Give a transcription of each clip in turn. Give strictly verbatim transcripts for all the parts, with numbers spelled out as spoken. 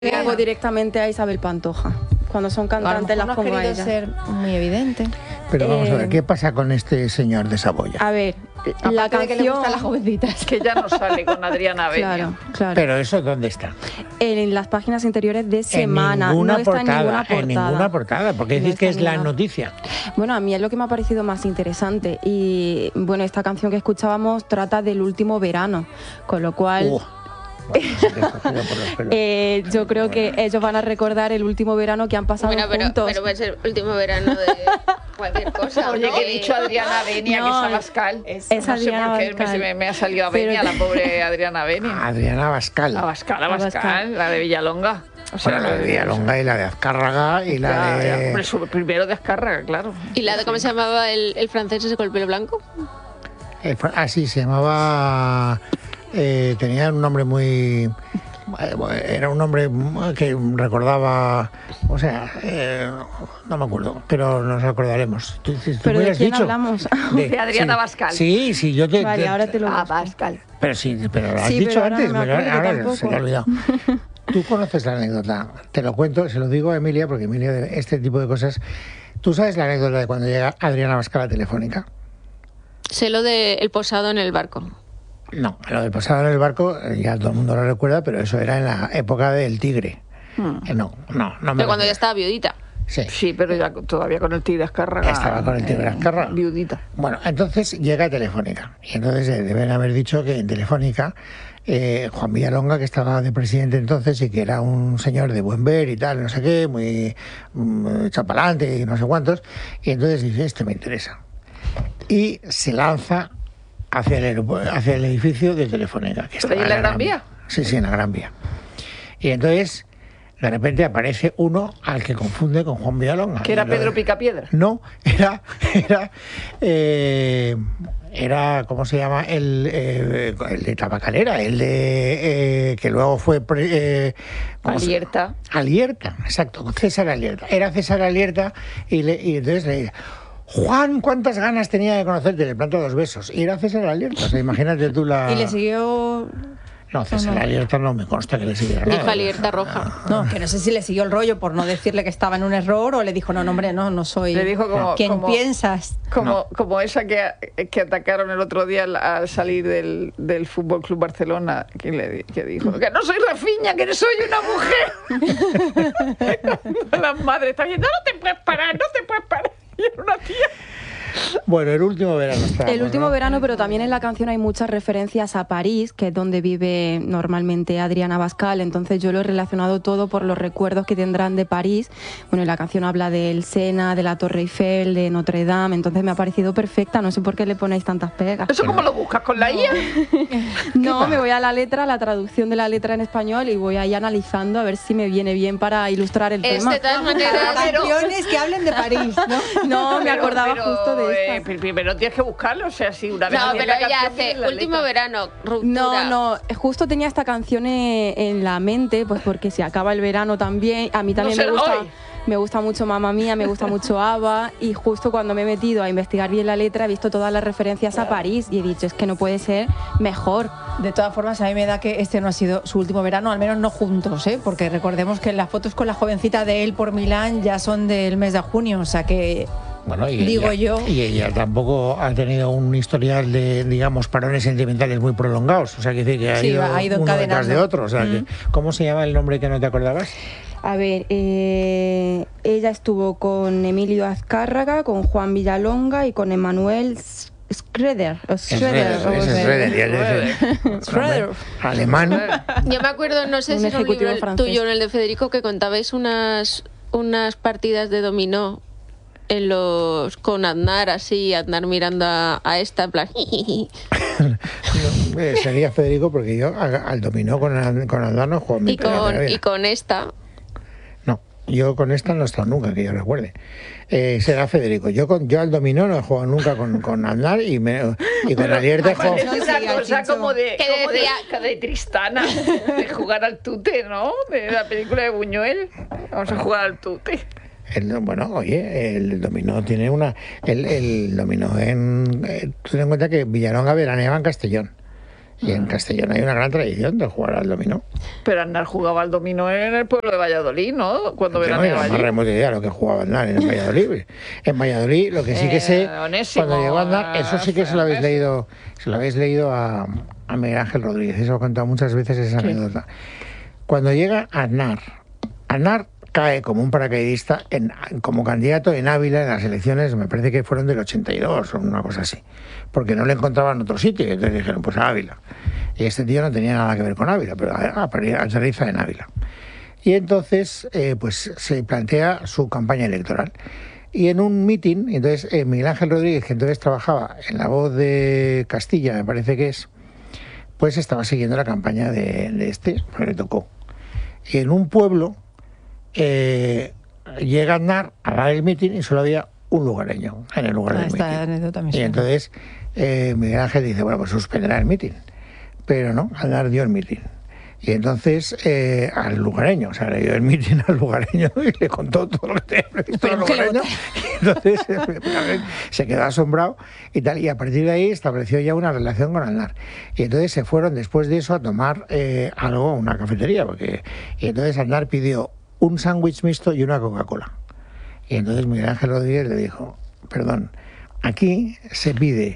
Pongo directamente a Isabel Pantoja. Cuando son cantantes las no pongo a querido ella. ser muy evidente. Pero vamos Eh, a ver, ¿qué pasa con este señor de Saboya? A ver, Aparte la de canción... que le gustan las jovencitas. Que ya no sale con Adriana Benia. Claro, claro. Pero eso, ¿dónde está? En las páginas interiores de Semana. En ninguna no está portada, en ninguna portada. en ninguna portada, porque No decís que está es en la ninguna. noticia. Bueno, a mí es lo que me ha parecido más interesante. Y bueno, esta canción que escuchábamos trata del último verano, con lo cual... Uh, bueno, se te ha cogido por los pelos. Eh, yo creo que ellos van a recordar el último verano que han pasado Bueno, pero, juntos. pero va a ser el último verano de cualquier cosa. Oye, ¿no? que he dicho Adriana Benia, No, que es Abascal. es no sé Adriana por qué Abascal. me, me, me ha salido a Pero- Benia, la pobre Adriana Benia. Adriana Abascal. Abascal, Abascal. Abascal, la de Villalonga. O Bueno, la de Villalonga y la de Azcárraga y la Ya, ya, de... hombre, su- primero de Azcárraga, claro. ¿Y la de cómo se llamaba el, el francés ese con el pelo blanco? Eh, Ah, sí, se llamaba... eh, tenía un nombre muy... eh, Era un nombre que recordaba... O sea, eh, no me acuerdo, pero nos acordaremos. Tú- tú ¿Pero me de has quién dicho- hablamos? De Adriana sí, Abascal. Sí, sí, yo te... Vale, te- ahora te lo busco. Abascal. Pero sí, pero lo has Sí, dicho pero ahora antes, no me pero acuerdo ahora tampoco. se me ha olvidado. Tú conoces la anécdota, te lo cuento, se lo digo a Emilia, porque Emilia, de este tipo de cosas... ¿Tú sabes la anécdota de cuando llega Adriana Abascal a Telefónica? Sé lo de el posado en el barco. No, lo del pasado en el barco, eh, ya todo el mundo lo recuerda, pero eso era en la época del Tigre. Eh, no, no, no me Pero cuando refiero. ya estaba viudita. Sí, Sí, pero ya todavía con el tigre Azcárraga. Estaba con el tigre Azcárraga. Viudita. Bueno, entonces llega Telefónica. Y entonces eh, deben haber dicho que en Telefónica, eh, Juan Villalonga, que estaba de presidente entonces y que era un señor de buen ver y tal, no sé qué, muy mm, chapalante y no sé cuántos, y entonces dice, este me interesa. Y se lanza hacia el, aeropu- hacia el edificio de Telefónica. Que ¿Pero ahí estaba en la Gran Vía? Sí, sí, en la Gran Vía. Y entonces, de repente aparece uno al que confunde con Juan Villalonga. Que era Y lo- Pedro Picapiedra. No, era, era, eh, era, ¿cómo se llama? El, eh, el de Tabacalera, el de, eh, que luego fue... pre- eh, ¿cómo se- Alierta. Alierta, exacto, César Alierta. Era César Alierta y, le, y entonces le dice, Juan, ¿cuántas ganas tenía de conocerte? Le planto dos besos. Y era César Alierta, o sea, imagínate tú la... Y le siguió... No, César Alierta no me consta que le siguiera Dijo nada. alerta roja. No, que no sé si le siguió el rollo por no decirle que estaba en un error o le dijo, no, no, hombre, no, no soy Le dijo como- quien como- piensas. Como, como esa que, que atacaron el otro día al, al salir del, del Fútbol Club Barcelona, que, le, di- que dijo que no soy Rafinha, que soy una mujer. Las madres están diciendo, no te puedes parar, no te puedes parar. Y era una tía. Bueno, el último verano está. El último verano, pero también en la canción hay muchas referencias a París, que es donde vive normalmente Adriana Abascal, entonces yo lo he relacionado todo por los recuerdos que tendrán de París. Bueno, y la canción habla del Sena, de la Torre Eiffel, de Notre Dame, entonces me ha parecido perfecta, no sé por qué le ponéis tantas pegas. ¿Eso cómo lo buscas? ¿Con la I A? No, me voy a la letra, la traducción de la letra en español y voy ahí analizando a ver si me viene bien para ilustrar el Es tema. de todas maneras... Pero- Canciones que hablen de París, ¿no? No, me Pero- acordaba pero, justo de eh, esta. pri- primero tienes que buscarlo, o sea, si una vez No, tienes pero la ella canción, hace tienes la último letra. verano, ruptura. No, no, justo tenía esta canción en, en la mente, pues porque se acaba el verano también. A mí también No me sé, gusta, hoy. me gusta mucho Mamma Mía, me gusta mucho ABBA y justo cuando me he metido a investigar bien la letra he visto todas las referencias a París y he dicho es que no puede ser mejor. De todas formas, a mí me da que este no ha sido su último verano, al menos no juntos, ¿eh? Porque recordemos que las fotos con la jovencita de él por Milán ya son del mes de junio, o sea que... Bueno, y Digo ella, yo. Y ella tampoco ha tenido un historial de, digamos, parones sentimentales muy prolongados. O sea, que, decir que ha, Sí, ido ha ido uno detrás encadenando. de otro. O sea, Mm. que, ¿cómo se llama el nombre que no te acordabas? A ver, eh, ella estuvo con Emilio Azcárraga, con Juan Villalonga y con Emanuel Schroeder. o Schroeder, Schroeder, o ese es sea, Schroeder, y él es- Schroeder. Alemán. Yo me acuerdo, no sé Un si es un ejecutivo libro el francés. tuyo o en el de Federico, que contabais unas, unas partidas de dominó en los con Aznar, así, Aznar mirando a, a esta, en plan... No, eh, sería Federico porque yo al, al dominó con, An- con Andar no juego en mi y, puta con, vida. y con esta... No, yo con esta no he estado nunca, que yo recuerde. Eh, será Federico. Yo con yo al dominó no he jugado nunca con, con Andar y, me, y con Alier juego. Parece No, sí, una al cosa Chincho. como de, Que como de, decía- de Tristana, de jugar al tute, ¿no? De la película de Buñuel. Vamos a jugar al tute. El, bueno, oye, el dominó tiene una... El, el dominó en... eh, tú ten en cuenta que Villalonga veraneaba en Castellón. Y en Castellón hay una gran tradición de jugar al dominó. Pero Aznar jugaba al dominó en el pueblo de Valladolid, ¿no? Cuando Yo no veraneaba tengo la más allí. remota idea de lo que jugaba Aznar en Valladolid. En Valladolid, lo que sí que sé, Eh, Onésimo, cuando llegó Aznar, eso sí que se lo habéis Onésimo. leído, se lo habéis leído a, a Miguel Ángel Rodríguez, eso lo he contado muchas veces esa anécdota. Cuando llega Aznar, Aznar cae como un paracaidista en, como candidato en Ávila en las elecciones, me parece que fueron del ochenta y dos o una cosa así, porque no le encontraban otro sitio, y entonces dijeron, pues a Ávila. Y este tío no tenía nada que ver con Ávila, pero aterriza en Ávila. Y entonces eh, pues se plantea su campaña electoral. Y en un mitin, entonces eh, Miguel Ángel Rodríguez, que entonces trabajaba en La Voz de Castilla, me parece que es, pues estaba siguiendo la campaña de, de este, pues le tocó. Y en un pueblo eh, llega Aznar a dar el mitin y solo había un lugareño en el lugar Ah, del esta mitin. anécdota me Y suena. entonces eh, Miguel Ángel dice, bueno, pues suspenderá el mitin. Pero no, Aznar dio el mitin. Y entonces eh, al lugareño, o sea, le dio el mitin al lugareño y le contó todo lo que tenía previsto al Pero que le lugareño. Y entonces eh, se quedó asombrado y tal. Y a partir de ahí estableció ya una relación con Aznar. Y entonces se fueron después de eso a tomar eh, algo a una cafetería. Porque, y entonces Aznar pidió un sándwich mixto y una Coca-Cola. Y entonces Miguel Ángel Rodríguez le dijo, perdón, aquí se pide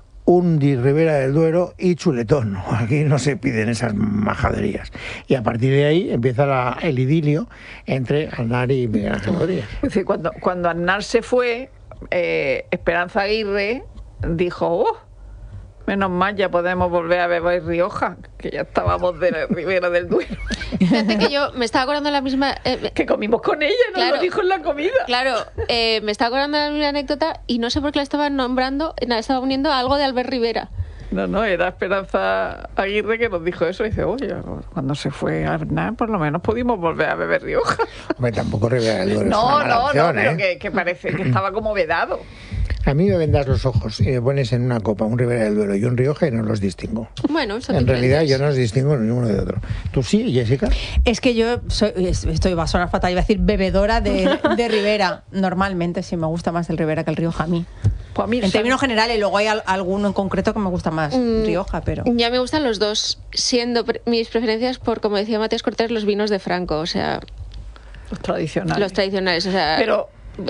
un Di Ribera del Duero y chuletón. Aquí no se piden esas majaderías. Y a partir de ahí empieza la, el idilio entre Aznar y Miguel Ángel Rodríguez. Es decir, cuando, cuando Aznar se fue, eh, Esperanza Aguirre dijo, oh, menos mal, ya podemos volver a beber Rioja, que ya estábamos de la Ribera del Duero. Fíjate que yo me estaba acordando de la misma... eh, Que comimos con ella, nos Claro. lo dijo en la comida. Claro, eh, me estaba acordando de la misma anécdota y no sé por qué la estaba nombrando, la estaba uniendo a algo de Albert Rivera. No, no, era Esperanza Aguirre que nos dijo eso. Y dice, oye, cuando se fue Aznar, por lo menos pudimos volver a beber Rioja. Hombre, tampoco Ribera del Duero es una No, mala no, opción, no, pero ¿eh? que, que parece que estaba como vedado. A mí me vendas los ojos y me pones en una copa un Ribera del Duero y un Rioja y no los distingo. Bueno, son En realidad diferentes. yo no los distingo ni uno de otro. ¿Tú sí, Jessica? Es que yo soy, es- estoy, va a sonar fatal, iba a decir bebedora de, de Ribera. Normalmente sí me gusta más el Ribera que el Rioja a mí. Pues a mí, En términos generales, luego hay al- alguno en concreto que me gusta más Mm, Rioja, pero... Ya me gustan los dos, siendo pre- mis preferencias por, como decía Matías Cortés, los vinos de Franco, o sea, los tradicionales. los tradicionales, o sea, Pero-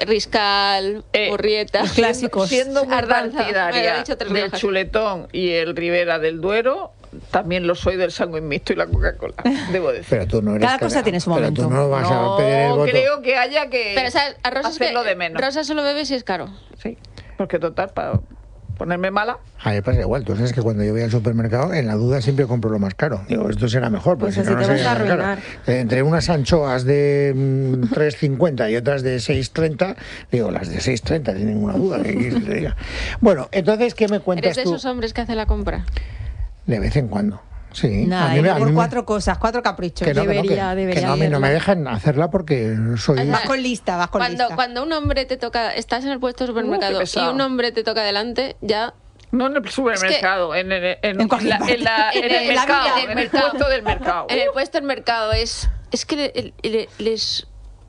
Riscal, Eh, Urrieta. los clásicos. Siendo muy Ardanza. Me lo partidaria he dicho tres del Riojas. chuletón y el Ribera del Duero, también lo soy del sándwich mixto y la Coca-Cola, debo decir. Pero tú no eres... Cada cosa tiene su pero momento. tú no vas no a pedir el voto. creo que haya que Pero, ¿sabes? A Rosa es que hacerlo de menos. Rosa solo bebe si es caro. Sí, porque total, para ponerme mala. A mí me pasa igual. Tú sabes que cuando yo voy al supermercado, en la duda siempre compro lo más caro. Digo, esto será mejor, porque Pues si así no, no te vas sería a más caro. arruinar. Eh, Entre unas anchoas de mm, tres cincuenta y otras de seis treinta, digo, las de seis treinta, sin ninguna duda. ¿Qué quieres que te diga? Bueno, entonces, ¿qué me Eres cuentas de tú? esos hombres que hace la compra. De vez en cuando. Sí. Nada, a mí, me- yo a por mí me- cuatro cosas, cuatro caprichos. que no, que no, que- Debería- que debería no, a mí no me hacerla. dejan hacerla porque soy... Ajá. Vas con lista, vas con Cuando, lista. cuando un hombre te toca, estás en el puesto de Uh, qué supermercado y pesado. un hombre te toca delante, ya No en el supermercado, en, el, en, En cualquier la- parte. en la- en En el el- la mercado, vida del en el mercado. puesto del mercado. en el puesto del mercado es es que le- le- les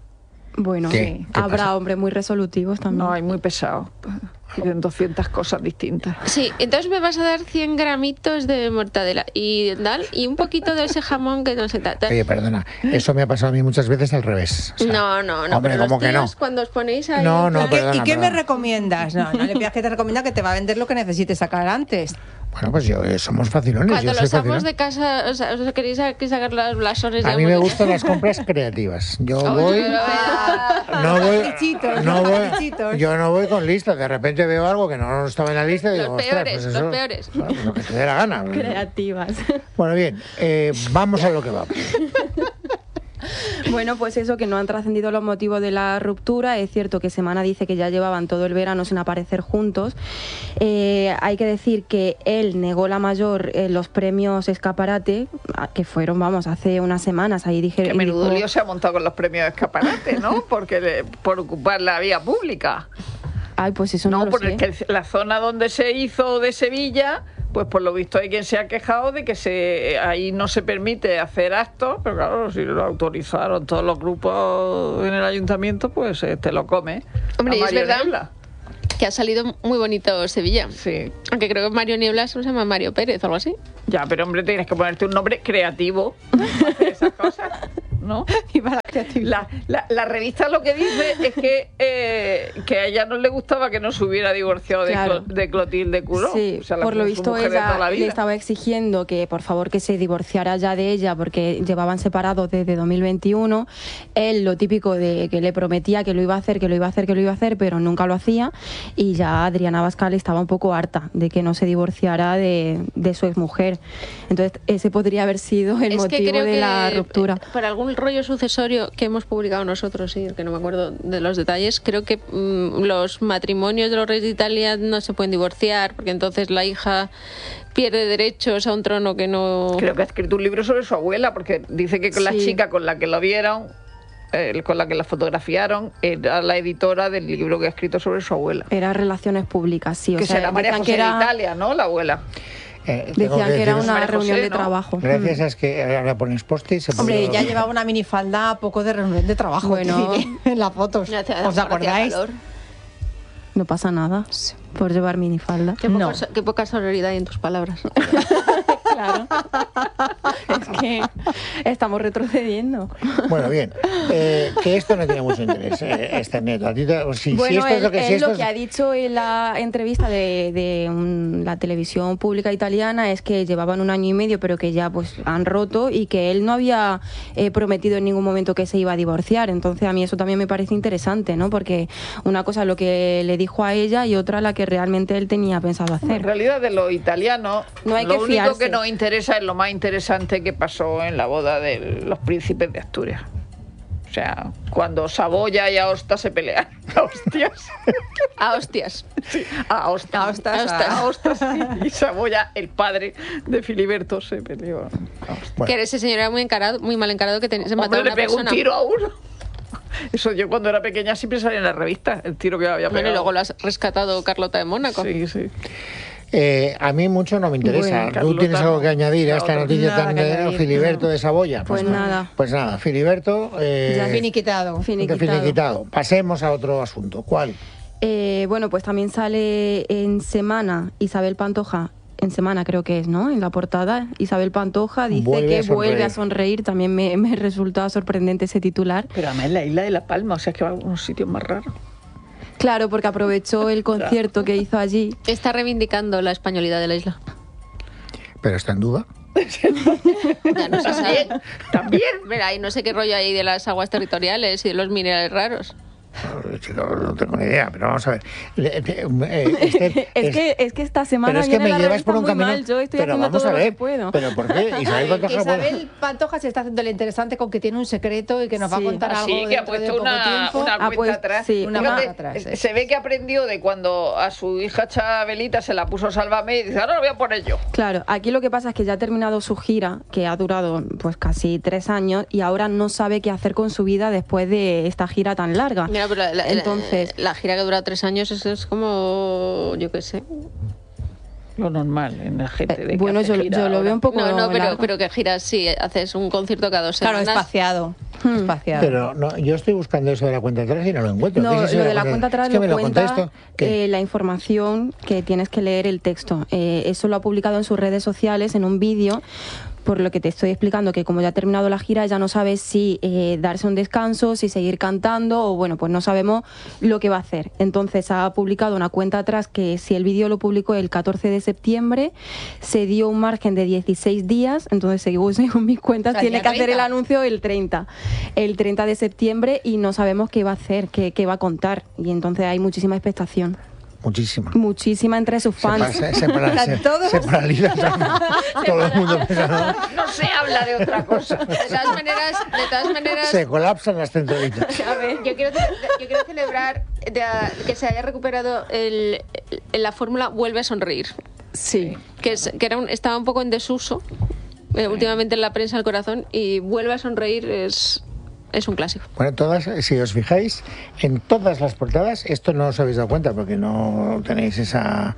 Bueno, ¿Qué? ¿Qué habrá pasa? hombres muy resolutivos también. No, hay muy pesado. Piden doscientas cosas distintas. sí, entonces me vas a dar cien gramitos de mortadela y dal y un poquito de ese jamón que no se trata. Oye, perdona, eso me ha pasado a mí muchas veces al revés. O sea, No, no, no. Hombre, pero ¿cómo los que no? tíos, cuando os ponéis ahí. No, no, ¿Y qué, perdona, y qué me perdona. recomiendas? No, no le pidas que te recomienda, que te va a vender lo que necesites sacar antes. Bueno, pues yo, eh, somos facilones. Cuando yo soy los amos facilón. de casa, o sea, os queréis aquí sacar los blasones de A mí me amos de gustan casa. las compras creativas. Yo Oh, voy... pero, eh, No voy, Caprichitos, no los voy, caprichitos. yo no voy con lista. De repente veo algo que no estaba en la lista y Los digo, ostras, peores, pues los eso, peores. claro, pues lo que te dé la gana. Creativas. Bueno, bien, eh, vamos a lo que vamos. Bueno, pues eso, que no han trascendido los motivos de la ruptura. Es cierto que Semana dice que ya llevaban todo el verano sin aparecer juntos. Eh, hay que decir que él negó la mayor en los premios Escaparate, que fueron, vamos, hace unas semanas. Ahí dije, Que y menudo dijo- lío se ha montado con los premios de escaparate, ¿no? Porque le- por ocupar la vía pública. Ay, pues eso no, No, lo porque sé. la zona donde se hizo de Sevilla, pues por lo visto hay quien se ha quejado de que se ahí no se permite hacer actos, pero claro, si lo autorizaron todos los grupos en el ayuntamiento, pues eh, te lo come. Hombre, la y es verdad marioneta. Que ha salido muy bonito Sevilla. Sí. Aunque creo que Mario Nieblas se llama Mario Pérez o algo así. Ya, pero hombre, tienes que ponerte un nombre creativo para hacer esas cosas, ¿no? Y para la creatividad. La, la, la revista lo que dice es que, eh, que a ella no le gustaba que no se hubiera divorciado de, Claro. Clo- de Clotilde Coulon. Sí, O sea, la- por lo su visto mujer de toda la ella le vida. estaba exigiendo que por favor que se divorciara ya de ella porque llevaban separados desde dos mil veintiuno. Él lo típico de que le prometía que lo iba a hacer, que lo iba a hacer, que lo iba a hacer, pero nunca lo hacía, y ya Adriana Abascal estaba un poco harta de que no se divorciara de, de su exmujer. Entonces ese podría haber sido el Es que motivo creo de que la ruptura. eh, por algún rollo sucesorio que hemos publicado nosotros, sí, que no me acuerdo de los detalles, creo que mm, los matrimonios de los reyes de Italia no se pueden divorciar porque entonces la hija pierde derechos a un trono que no... Creo que ha escrito un libro sobre su abuela, porque dice que con la Sí. chica con la que lo vieron, eh, con la que la fotografiaron, era la editora del libro que ha escrito sobre su abuela. Era relaciones públicas, sí. que o sea, será María decían José que era, de Italia, ¿no? La abuela. Eh, tengo decían que era deciros, una María reunión José, de ¿no? trabajo. Gracias a es que ahora pones post-it se Hombre, puede- ya llevaba una minifalda a poco de reunión de trabajo. Bueno. te diré, en las fotos. Ya te- ¿Os hacía acordáis? calor. No pasa nada por llevar minifalda. Qué poca, No. so- qué poca sororidad hay en tus palabras. Claro. Es que estamos retrocediendo. Bueno, bien, eh, que esto no tiene mucho interés, eh, esta anécdota. A ti te- Si, si Bueno, esto es él, lo que, si él esto lo es- que ha dicho en la entrevista de, de un- la televisión pública italiana es que llevaban un año y medio, pero que ya pues han roto y que él no había eh, prometido en ningún momento que se iba a divorciar. Entonces a mí eso también me parece interesante, ¿no? Porque una cosa es lo que le dijo a ella y otra la que realmente él tenía pensado En hacer. realidad, de los italianos, No hay lo que único fiarse. que nos interesa es lo más interesante que pasó en la boda de los príncipes de Asturias. O sea, cuando Saboya y Aosta se pelean. A hostias. A hostias. Sí, a Aosta. A hostas, A a- Aosta, sí. Y Saboya, el padre de Filiberto, se peleó. a Aosta. Bueno. Que ese señor era muy encarado, muy mal encarado, que ten- se mató Hombre, a le una pegó un persona. tiro a uno. Eso yo cuando era pequeña siempre salía en la revista, el tiro que había pegado. Bueno, y luego lo has rescatado Carlota de Mónaco. Sí, sí. Eh, a mí mucho no me interesa. Bueno, ¿Tú Carlota, tienes algo que añadir a la esta otra. noticia Nada tan que de añadir, Filiberto de Saboya? Pues nada. Pues nada, Filiberto... Eh, Ya Finiquitado. Finiquitado. finiquitado. Pasemos a otro asunto. ¿Cuál? Eh, bueno, pues también sale en Semana Isabel Pantoja, en Semana creo que es, ¿no? En la portada, Isabel Pantoja dice Vuelve que a sonreír. vuelve a sonreír. También me, me resulta sorprendente ese titular. Pero además en la isla de La Palma, o sea, que va a algunos sitios más raros. Claro, porque aprovechó el concierto que hizo allí. Está reivindicando la españolidad de la isla. ¿Pero está en duda? Ya no se sabe. También, también. Mira, y no sé qué rollo hay de las aguas territoriales y de los minerales raros. Eh, chico, no tengo ni idea, pero vamos a ver. Le- te- eh, este- es, es- que, es que esta semana pero es que viene me la llevas revista por un muy camino. mal. Yo estoy pero haciendo vamos todo a lo ver. que puedo. ¿Pero por qué? Isabel Que Pantoja, Isabel Pantoja se está haciendo el interesante con que tiene un secreto y que nos va a Sí. contar algo Así que ha dentro de puesto poco una, tiempo. una Ah, cuenta pues, atrás. sí, una Fíjate, cuenta atrás, se eso. ve que aprendió de cuando a su hija Chabelita se la puso Sálvame y dice, ahora lo voy a poner yo. Claro, aquí lo que pasa es que ya ha terminado su gira, que ha durado pues casi tres años, y ahora no sabe qué hacer con su vida después de esta gira tan larga. Mira, pero la, la- Entonces, la, la gira que dura tres años eso es como, yo qué sé. Lo normal en la gente. eh, de que bueno, hace yo, gira yo lo ahora. veo un poco No, no, pero, largo. pero que giras, sí, haces un concierto cada dos Claro, semanas. espaciado. Hmm. espaciado. Pero no, yo estoy buscando eso de la cuenta atrás y no lo encuentro. No, ¿Qué es eso lo de la cuenta atrás Es que me lo lo cuenta contesto. ¿Qué? eh, la información que tienes que leer el texto. Eh, eso lo ha publicado en sus redes sociales en un vídeo, por lo que te estoy explicando que como ya ha terminado la gira ya no sabe si eh, darse un descanso, si seguir cantando o bueno, pues no sabemos lo que va a hacer. Entonces ha publicado una cuenta atrás que si el vídeo lo publicó el catorce de septiembre, se dio un margen de dieciséis días, entonces según, según mis cuentas O sea, tiene día que hacer el treinta. anuncio el treinta, el treinta de septiembre y no sabemos qué va a hacer, qué, qué va a contar y entonces hay muchísima expectación. Muchísima. Muchísima entre sus Se, fans. pasa- se, para- se- todos. se paraliza todo el mundo pensando, No se habla de otra cosa. De todas maneras, de todas maneras se colapsan las centralitas. yo quiero, yo quiero celebrar de- que se haya recuperado el, el- la fórmula Vuelve a sonreír, Sí. que, es, que era un- estaba un poco en desuso eh, últimamente en la prensa del corazón, y Vuelve a sonreír es, es un clásico. Bueno, todas, si os fijáis, en todas las portadas, esto no os habéis dado cuenta porque no tenéis esa...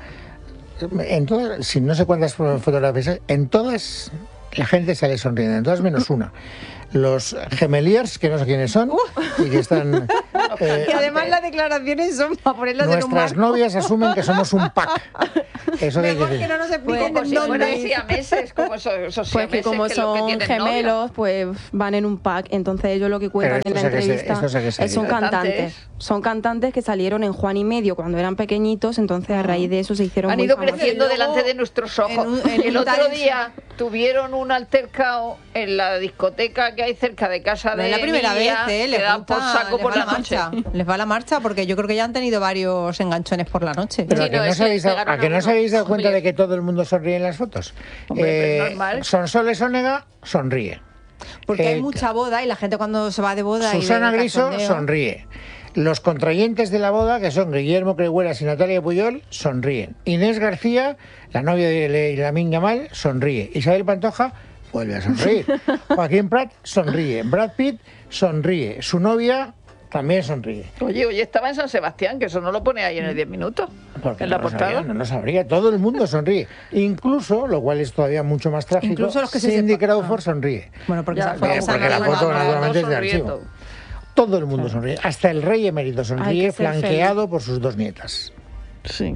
En todas, si no sé cuántas fotografías, en todas la gente sale sonriendo, en todas menos una. Los gemeliers, que no sé quiénes son, y que están... Eh, Y además las declaraciones son para ponerlas en un nuestras marco. novias asumen que somos un pack. Eso que hay que Mejor que decir. no nos expliquen Como en si fueran dónde. siameses, como esos, esos Pues que siameses como que lo que son tienen gemelos, novia. pues van en un pack. Entonces ellos lo que cuentan Pero en la esto sé que se- entrevista esto sé que se es son dice. cantantes. Cantantes. Son cantantes que salieron en Juan y Medio cuando eran pequeñitos, entonces a raíz de eso se hicieron Han muy ido famosos. creciendo Y luego, delante de nuestros ojos. en un- en El un otro talent día tuvieron un altercado en la discoteca que hay cerca de casa No de es la primera Emilia, vez, ¿eh? que Les, dan gusta, por saco les por va la la noche. marcha. Les va la marcha porque yo creo que ya han tenido varios enganchones por la noche. Pero Sí, a que no, no, es os que habéis dado, pegaron a que no a os uno. habéis dado cuenta Oye. de que todo el mundo sonríe en las fotos. Hombre, pero Eh, es normal. Sonsoles Onega sonríe. Porque Eh, hay mucha boda y la gente cuando se va de boda Susana y de Griso cachondeo- sonríe. Los contrayentes de la boda, que son Guillermo Crehueras y Natalia Puyol, sonríen. Inés García, la novia de Lamine Yamal, sonríe. Isabel Pantoja vuelve a sonreír. Joaquín Prat sonríe. Brad Pitt sonríe. Su novia también sonríe. Oye, oye, estaba en San Sebastián, que eso no lo pone ahí en el diez minutos. Porque En no la lo portada. sabría, no lo sabría. Todo el mundo sonríe. Incluso, lo cual es todavía mucho más trágico, Incluso los que se Cindy sepa- Crawford ah. sonríe. Bueno, porque Ya, esa fue bien, la porque la Susana foto Griso. naturalmente es de sonriendo. archivo. Todo el mundo sonríe. Hasta el rey emérito Hay sonríe, que ser flanqueado por sus dos nietas. Sí.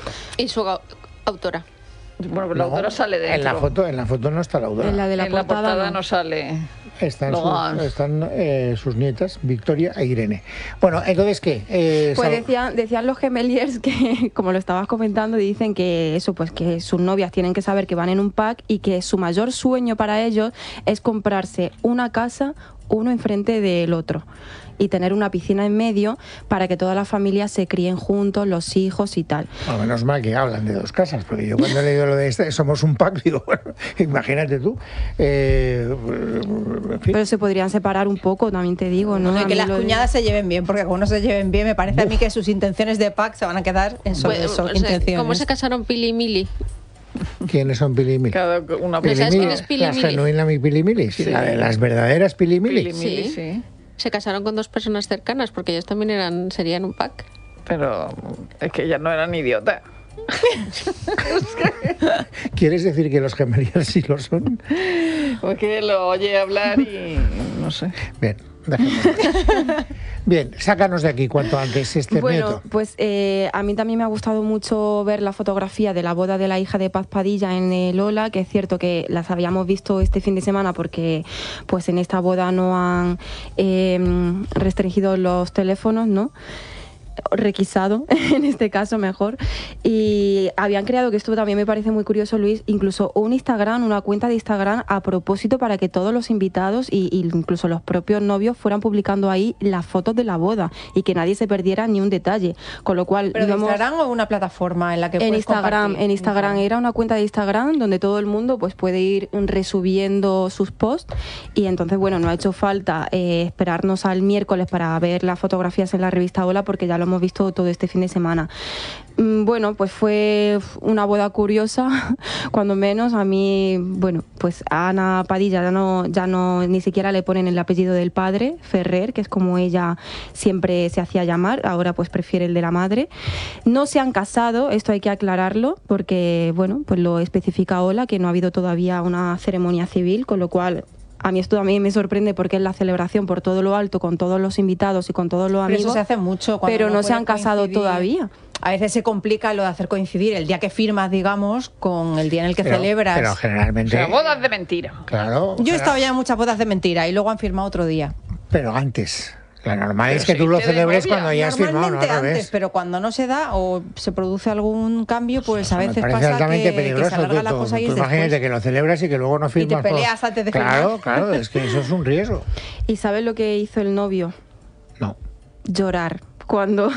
Y su au- autora. Bueno, pues la No, autora sale dentro. En la foto, en la foto no está la autora. En la de la En la portada, portada no. no sale. Están, No, sus, están eh, sus nietas, Victoria e Irene. Bueno, entonces, ¿qué? Eh, Pues Sal- decían, decían los gemeliers que, como lo estabas comentando, dicen que eso, pues que sus novias tienen que saber que van en un pack y que su mayor sueño para ellos es comprarse una casa uno enfrente del otro y tener una piscina en medio para que toda la familia se críen juntos, los hijos y tal. Bueno, menos mal que hablan de dos casas, porque yo cuando he leído lo de este, somos un pack, digo, bueno, imagínate tú. Eh, en fin. Pero se podrían separar un poco, también te digo, ¿no? Bueno, y A que mí las lo de- cuñadas se lleven bien, porque como no se lleven bien, me parece a mí que sus intenciones de pack se van a quedar en solo Bueno, eso, o sea, intenciones. ¿Cómo se casaron Pili y Mili? ¿Quiénes son Pili y Mili? Cada una ¿No sabes quién es Pili y Las Mili? genuinas mi Pili y Mili, sí, la de las verdaderas Pili y Mili. Pili, Mili, Sí. sí. Se casaron con dos personas cercanas porque ellos también eran serían un pack. Pero es que ellas no eran idiotas. ¿Quieres decir que los gemeliers sí lo son? Porque lo oye hablar y no sé. Bien, dejémoslo. Bien, sácanos de aquí cuanto antes este Bueno, nieto. pues eh, a mí también me ha gustado mucho ver la fotografía de la boda de la hija de Paz Padilla en el Ola, que es cierto que las habíamos visto este fin de semana porque pues en esta boda no han eh, restringido los teléfonos, ¿no? Requisado, en este caso mejor, y habían creado, que esto también me parece muy curioso, Luis, incluso un Instagram, una cuenta de Instagram a propósito para que todos los invitados y, y incluso los propios novios fueran publicando ahí las fotos de la boda y que nadie se perdiera ni un detalle, con lo cual ¿Pero de no hemos- Instagram o una plataforma en la que en puedes Instagram, compartir? en Instagram era una cuenta de Instagram donde todo el mundo pues puede ir resubiendo sus posts y entonces bueno, no ha hecho falta eh, esperarnos al miércoles para ver las fotografías en la revista Hola porque ya lo hemos visto todo este fin de semana. Mm, Bueno, pues fue una boda curiosa, cuando menos. A mí, bueno, pues a Ana Padilla ya no, ya no, ni siquiera le ponen el apellido del padre, Ferrer, que es como ella siempre se hacía llamar, ahora pues prefiere el de la madre. No se han casado, esto hay que aclararlo, porque, bueno, pues lo especifica Ola, que no ha habido todavía una ceremonia civil, con lo cual a mí esto también me sorprende porque es la celebración por todo lo alto, con todos los invitados y con todos los Pero amigos. eso se hace mucho. cuando pero no se puede han casado coincidir. todavía. A veces se complica lo de hacer coincidir el día que firmas, digamos, con el día en el que Pero- celebras. Pero O generalmente. sea, bodas de mentira. Claro. Yo he o sea, estado ya en muchas bodas de mentira y luego han firmado otro día. Pero antes. Lo normal Pero es que si tú lo irte de celebres novia. cuando ya has firmado, no Normalmente al antes, revés. pero cuando no se da o se produce algún cambio, pues a Me veces parece pasa altamente que, que peligroso. se alarga Tú- la tú- cosa y tú es imagínate después. que lo celebras y que luego no firmas. por- peleas antes de Claro, firmar. claro, es que eso es un riesgo. ¿Y sabes lo que hizo el novio? No. Llorar. Cuando...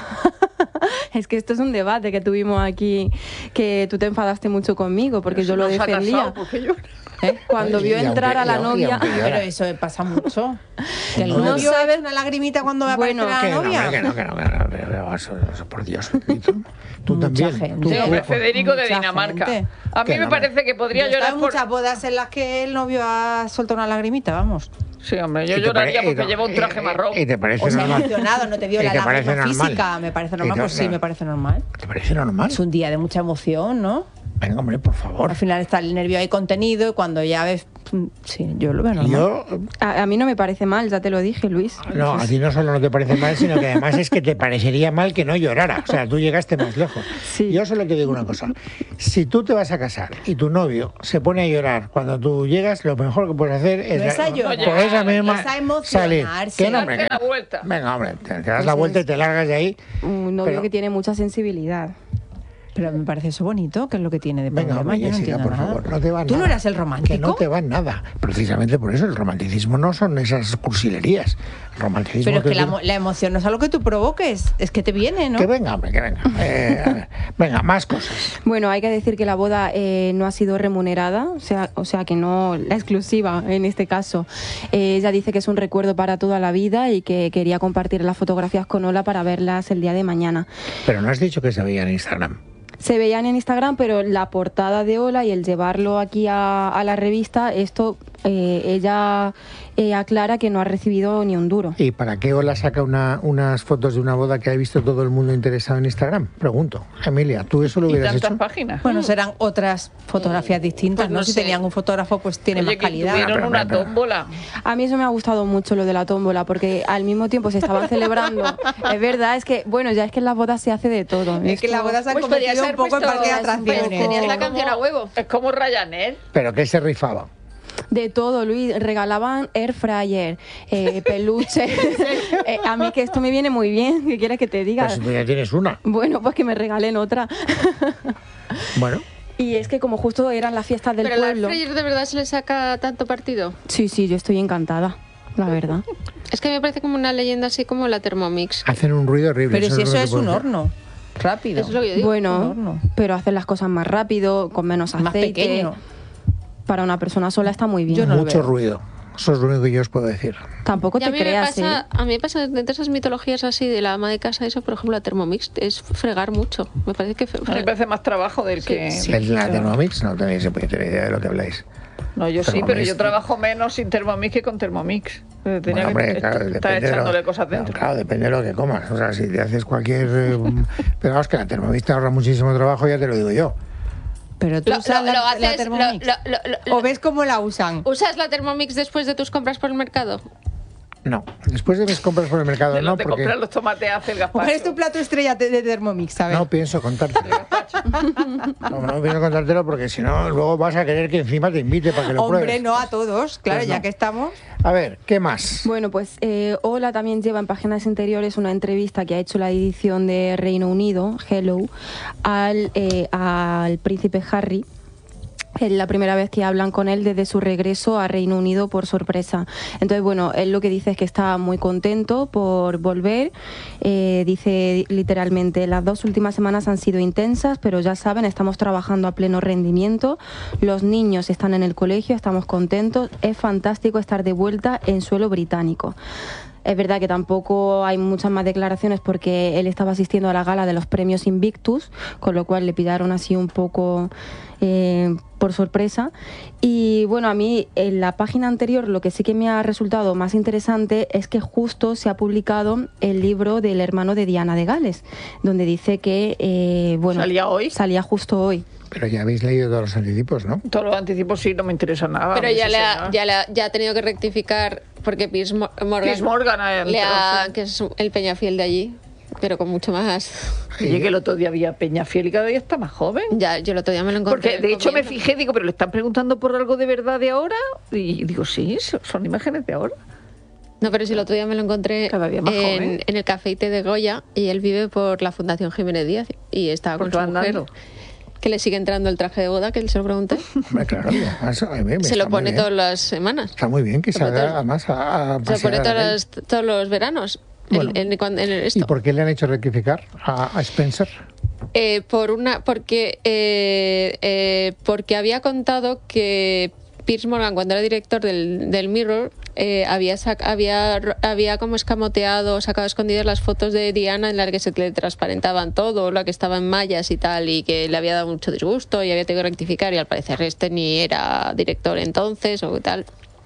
es que esto es un debate que tuvimos aquí, que tú te enfadaste mucho conmigo porque yo lo No se ha defendía. casado, porque yo- ¿Eh? Cuando Y vio aunque- entrar a la y aunque- novia... y aunque Pero llora. eso pasa mucho. Que el No novio sabe- echa una lagrimita cuando va a Bueno, aparecer Que la no, novia. hombre, que no, que no, que no, pero- pero eso- eso, por Dios. ¿Y tú? Tú Mucha también. gente. Tú- Sí, hombre, tú- Federico de Mucha Dinamarca. gente. A mí Que me no, parece que Yo podría he estado llorar en por... muchas bodas en las que el novio ha soltado una lagrimita, vamos. Sí, hombre, yo ¿Y te lloraría pare- porque y- lleva un traje y- marrón. ¿Y te parece O sea, normal? emocionado, no te vio ¿Y la te parece lágrima normal? física. Me parece ¿Y normal, te- pues sí, me parece normal. ¿Te parece normal? Es un día de mucha emoción, ¿no? Venga, hombre, por favor. Al final está el nervio ahí contenido y cuando ya ves Sí, yo lo veo normal. Yo, A, a mí no me parece mal, ya te lo dije, Luis. no, a ti no solo no te parece mal, sino que además es que te parecería mal que no llorara. O sea, tú llegaste más lejos. Sí. Yo solo te digo una cosa. Si tú te vas a casar y tu novio se pone a llorar cuando tú llegas, lo mejor que puedes hacer es... No es a llorar, por esa misma es a emocionarse. salir. ¿Qué no, hombre? Darte la vuelta. Venga, hombre, te, te das la vuelta y te largas de ahí. Un novio Pero- que tiene mucha sensibilidad. Pero me parece eso bonito, que es lo que tiene de Venga, problema. hombre, Yo no Jessica, entiendo por nada. favor, no te va ¿Tú nada. no eras el romántico? Que no te va nada. Precisamente por eso el romanticismo no son esas cursilerías. El romanticismo Pero es que la, tú- mo- la emoción no es algo que tú provoques, es que te viene, ¿no? Que venga, hombre, que venga. Eh, a ver, venga, más cosas. Bueno, hay que decir que la boda eh, no ha sido remunerada, o sea, o sea que no la exclusiva en este caso. Eh, ella dice que es un recuerdo para toda la vida y que quería compartir las fotografías con Ola para verlas el día de mañana. Pero no has dicho que se veía en Instagram. Se veían en Instagram, pero la portada de Ola y el llevarlo aquí a, a la revista, esto eh, ella eh, aclara que no ha recibido ni un duro. ¿Y para qué Ola saca una, unas fotos de una boda que ha visto todo el mundo interesado en Instagram? Pregunto. Emilia, ¿tú eso lo Y hubieras tantas hecho? páginas. Bueno, serán otras fotografías distintas, Pues ¿no? no Si sé. tenían un fotógrafo, pues tiene Oye, más que calidad. tuvieron Pero, una pero, pero. tómbola. A mí eso me ha gustado mucho lo de la tómbola, porque al mismo tiempo se estaban celebrando. Es verdad, es que, bueno, ya es que en las bodas se hace de todo. Es que Esto- la boda se ha Pues convertido podrías un haber poco en puesto- parque de un atracciones. poco- Tenías la Es canción a huevo. Es como Ryanair. ¿Pero qué se rifaba? De todo, Luis. Regalaban air fryer, eh, peluche. Eh, a mí que esto me viene muy bien. ¿Qué quieres que te diga? Pues tú ya tienes una. Bueno, pues que me regalen otra. Bueno, Y es que como justo eran las fiestas del Pero al pueblo. Freyer de verdad se le saca tanto partido. Sí, sí, yo estoy encantada, la verdad. Es que me parece como una leyenda así como la Thermomix. hacen un ruido horrible. Pero si lo eso que es puedo un decir. horno, rápido. Eso es lo que yo digo. un Bueno, horno. pero hacen las cosas más rápido, con menos Más aceite. pequeño. Para una persona sola está muy bien. Yo no lo Mucho veo. ruido. Eso es lo único que yo os puedo decir. Tampoco Y a te mí, me creas, pasa, ¿eh? a mí me pasa entre esas mitologías así de la ama de casa, eso, por ejemplo, la Thermomix es fregar mucho. Me parece que fre- A mí me parece más trabajo del que... El- la Thermomix no tenéis ni puñetera idea de lo que habláis. No, yo sí, Thermomix. pero yo trabajo menos sin Thermomix que con Thermomix. Eh, Tenía Bueno, hombre, que claro, est- estar depende de lo- echándole cosas no, dentro. claro, depende de lo que comas. O sea, si te haces cualquier... eh, pero vamos, que la Thermomix te ahorra muchísimo trabajo, ya te lo digo yo. Pero tú Lo- usas lo- la, lo la haces- Thermomix. lo- lo- lo- lo- ¿O ves cómo la usan? ¿Usas la Thermomix después de tus compras por el mercado? No, después de mis compras por el mercado, De no, los de porque comprar los tomates hace el gazpacho. ¿Cuál es tu plato estrella de, de Thermomix, sabes? no pienso contártelo. No, no pienso contártelo porque si no, luego vas a querer que encima te invite para que lo Hombre, pruebes. no a todos, claro, Pues ya no. que estamos. A ver, ¿qué más? Bueno, pues eh, Ola también lleva en páginas interiores una entrevista que ha hecho la edición de Reino Unido, Hello, al, eh, al príncipe Harry. Es la primera vez que hablan con él desde su regreso a Reino Unido por sorpresa. Entonces, bueno, él lo que dice es que está muy contento por volver. Eh, dice literalmente, las dos últimas semanas han sido intensas, pero ya saben, estamos trabajando a pleno rendimiento. Los niños están en el colegio, estamos contentos. Es fantástico estar de vuelta en suelo británico. Es verdad que tampoco hay muchas más declaraciones porque él estaba asistiendo a la gala de los premios Invictus, con lo cual le pillaron así un poco eh, por sorpresa. Y bueno, a mí en la página anterior lo que sí que me ha resultado más interesante es que justo se ha publicado el libro del hermano de Diana de Gales, donde dice que, eh, bueno, ¿Salía hoy? Salía justo hoy. Pero ya habéis leído todos los anticipos, ¿no? Todos los anticipos sí, no me interesa nada. Pero ese ya, le ha, señor. ya, le ha, ya ha tenido que rectificar porque Piers Mo- Morgan, Piers Morgan ha le ha, entrado, sí. que es el Peñafiel de allí, pero con mucho más. Oye, que el otro día había Peñafiel y cada día está más joven. Ya, yo el otro día me lo encontré. Porque de hecho me comiendo. fijé, digo, pero le están preguntando por algo de verdad de ahora. Y digo, sí, son- son imágenes de ahora. No, pero si el otro día me lo encontré Cada día más en, joven. en el cafeite de Goya y él vive por la Fundación Jiménez Díaz y estaba con Porque su va mujer, andando. que le sigue entrando el traje de boda, que él se lo pregunté. Hombre, claro, eso a mí me Se está lo muy pone bien. todas las semanas. Está muy bien que Se lo salga pone- además a, a Se lo pasear pone a la todas calle. las- todos los veranos. en- Bueno. en, cuando- en ¿Y esto. por qué le han hecho rectificar a, a Spencer? Eh, por una, porque, eh, eh, porque había contado que Piers Morgan, cuando era director del, del Mirror, eh, había, sac- había, había como escamoteado, sacado escondidas las fotos de Diana en las que se le transparentaban todo, la que estaba en mallas y tal, y que le había dado mucho disgusto y había tenido que rectificar, y al parecer este ni era director entonces o tal.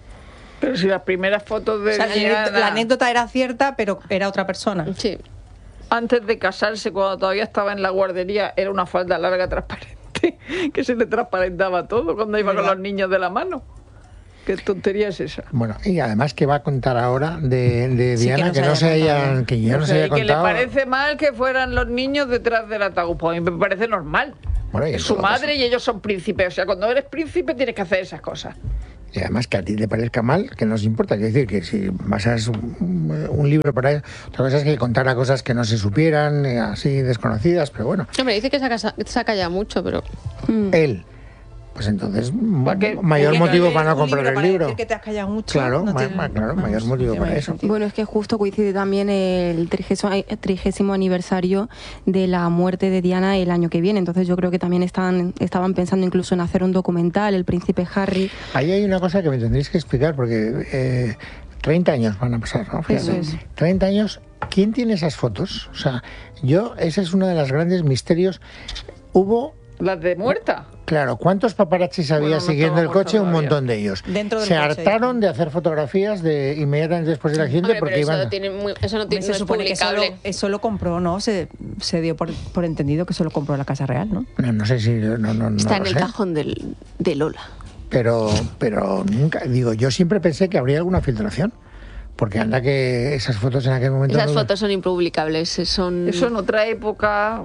Pero si las primeras fotos de O sea, la, Diana, anécdota- la anécdota era cierta, pero era otra persona. Sí. antes de casarse, cuando todavía estaba en la guardería, era una falda larga transparente, que se le transparentaba todo cuando iba con ¿Verdad? los niños de la mano. ¿Qué tontería es esa? Bueno, y además que va a contar ahora de, de Sí, Diana, que que no no se se haya hayan, contado. que ya No no sé, se haya y que le contado. parece mal que fueran los niños detrás del ataúd. Pues a mí me parece normal. Bueno, y es en su todo madre caso. y ellos son príncipes. O sea, cuando eres príncipe tienes que hacer esas cosas. Y además que a ti te parezca mal, que nos importa. Quiero decir que si basas un, un libro para él, otra cosa es que contara cosas que no se supieran, eh, así desconocidas, pero bueno, Hombre, dice que se ha, casa- se ha callado mucho, pero... él, pues entonces ¿Para qué? mayor Que motivo lees para no un comprar el para libro. decir que te has callado mucho. Claro, no ma- tiene- ma- claro, vamos, mayor motivo no tiene para eso. sentido. Bueno, es que justo coincide también el trigésimo, trigésimo aniversario de la muerte de Diana el año que viene. Entonces yo creo que también están, estaban pensando incluso en hacer un documental, El Príncipe Harry. Ahí hay una cosa que me tendréis que explicar, porque eh, treinta años van a pasar, ¿no? Fíjate. Eso es. treinta años, ¿quién tiene esas fotos? O sea, yo, ese es uno de los grandes misterios. Hubo, Las de muerta. claro, ¿cuántos paparazzis había Bueno, no siguiendo el estaba coche? Un muerto montón de ellos. Dentro del Se coche. hartaron de hacer fotografías de inmediatamente después del accidente Hombre, porque pero eso, iban... tiene muy- eso no, tiene, Se no es supone que eso lo, publicable. eso lo compró, ¿no? Se, se dio por, por entendido que eso lo compró la Casa Real, ¿no? No, no sé si... No, no, no Está lo en el sé. cajón del, de Lola. Pero, pero nunca... Digo, yo siempre pensé que habría alguna filtración. Porque anda que esas fotos en aquel momento... Esas no- fotos son impublicables, son Eso en otra época,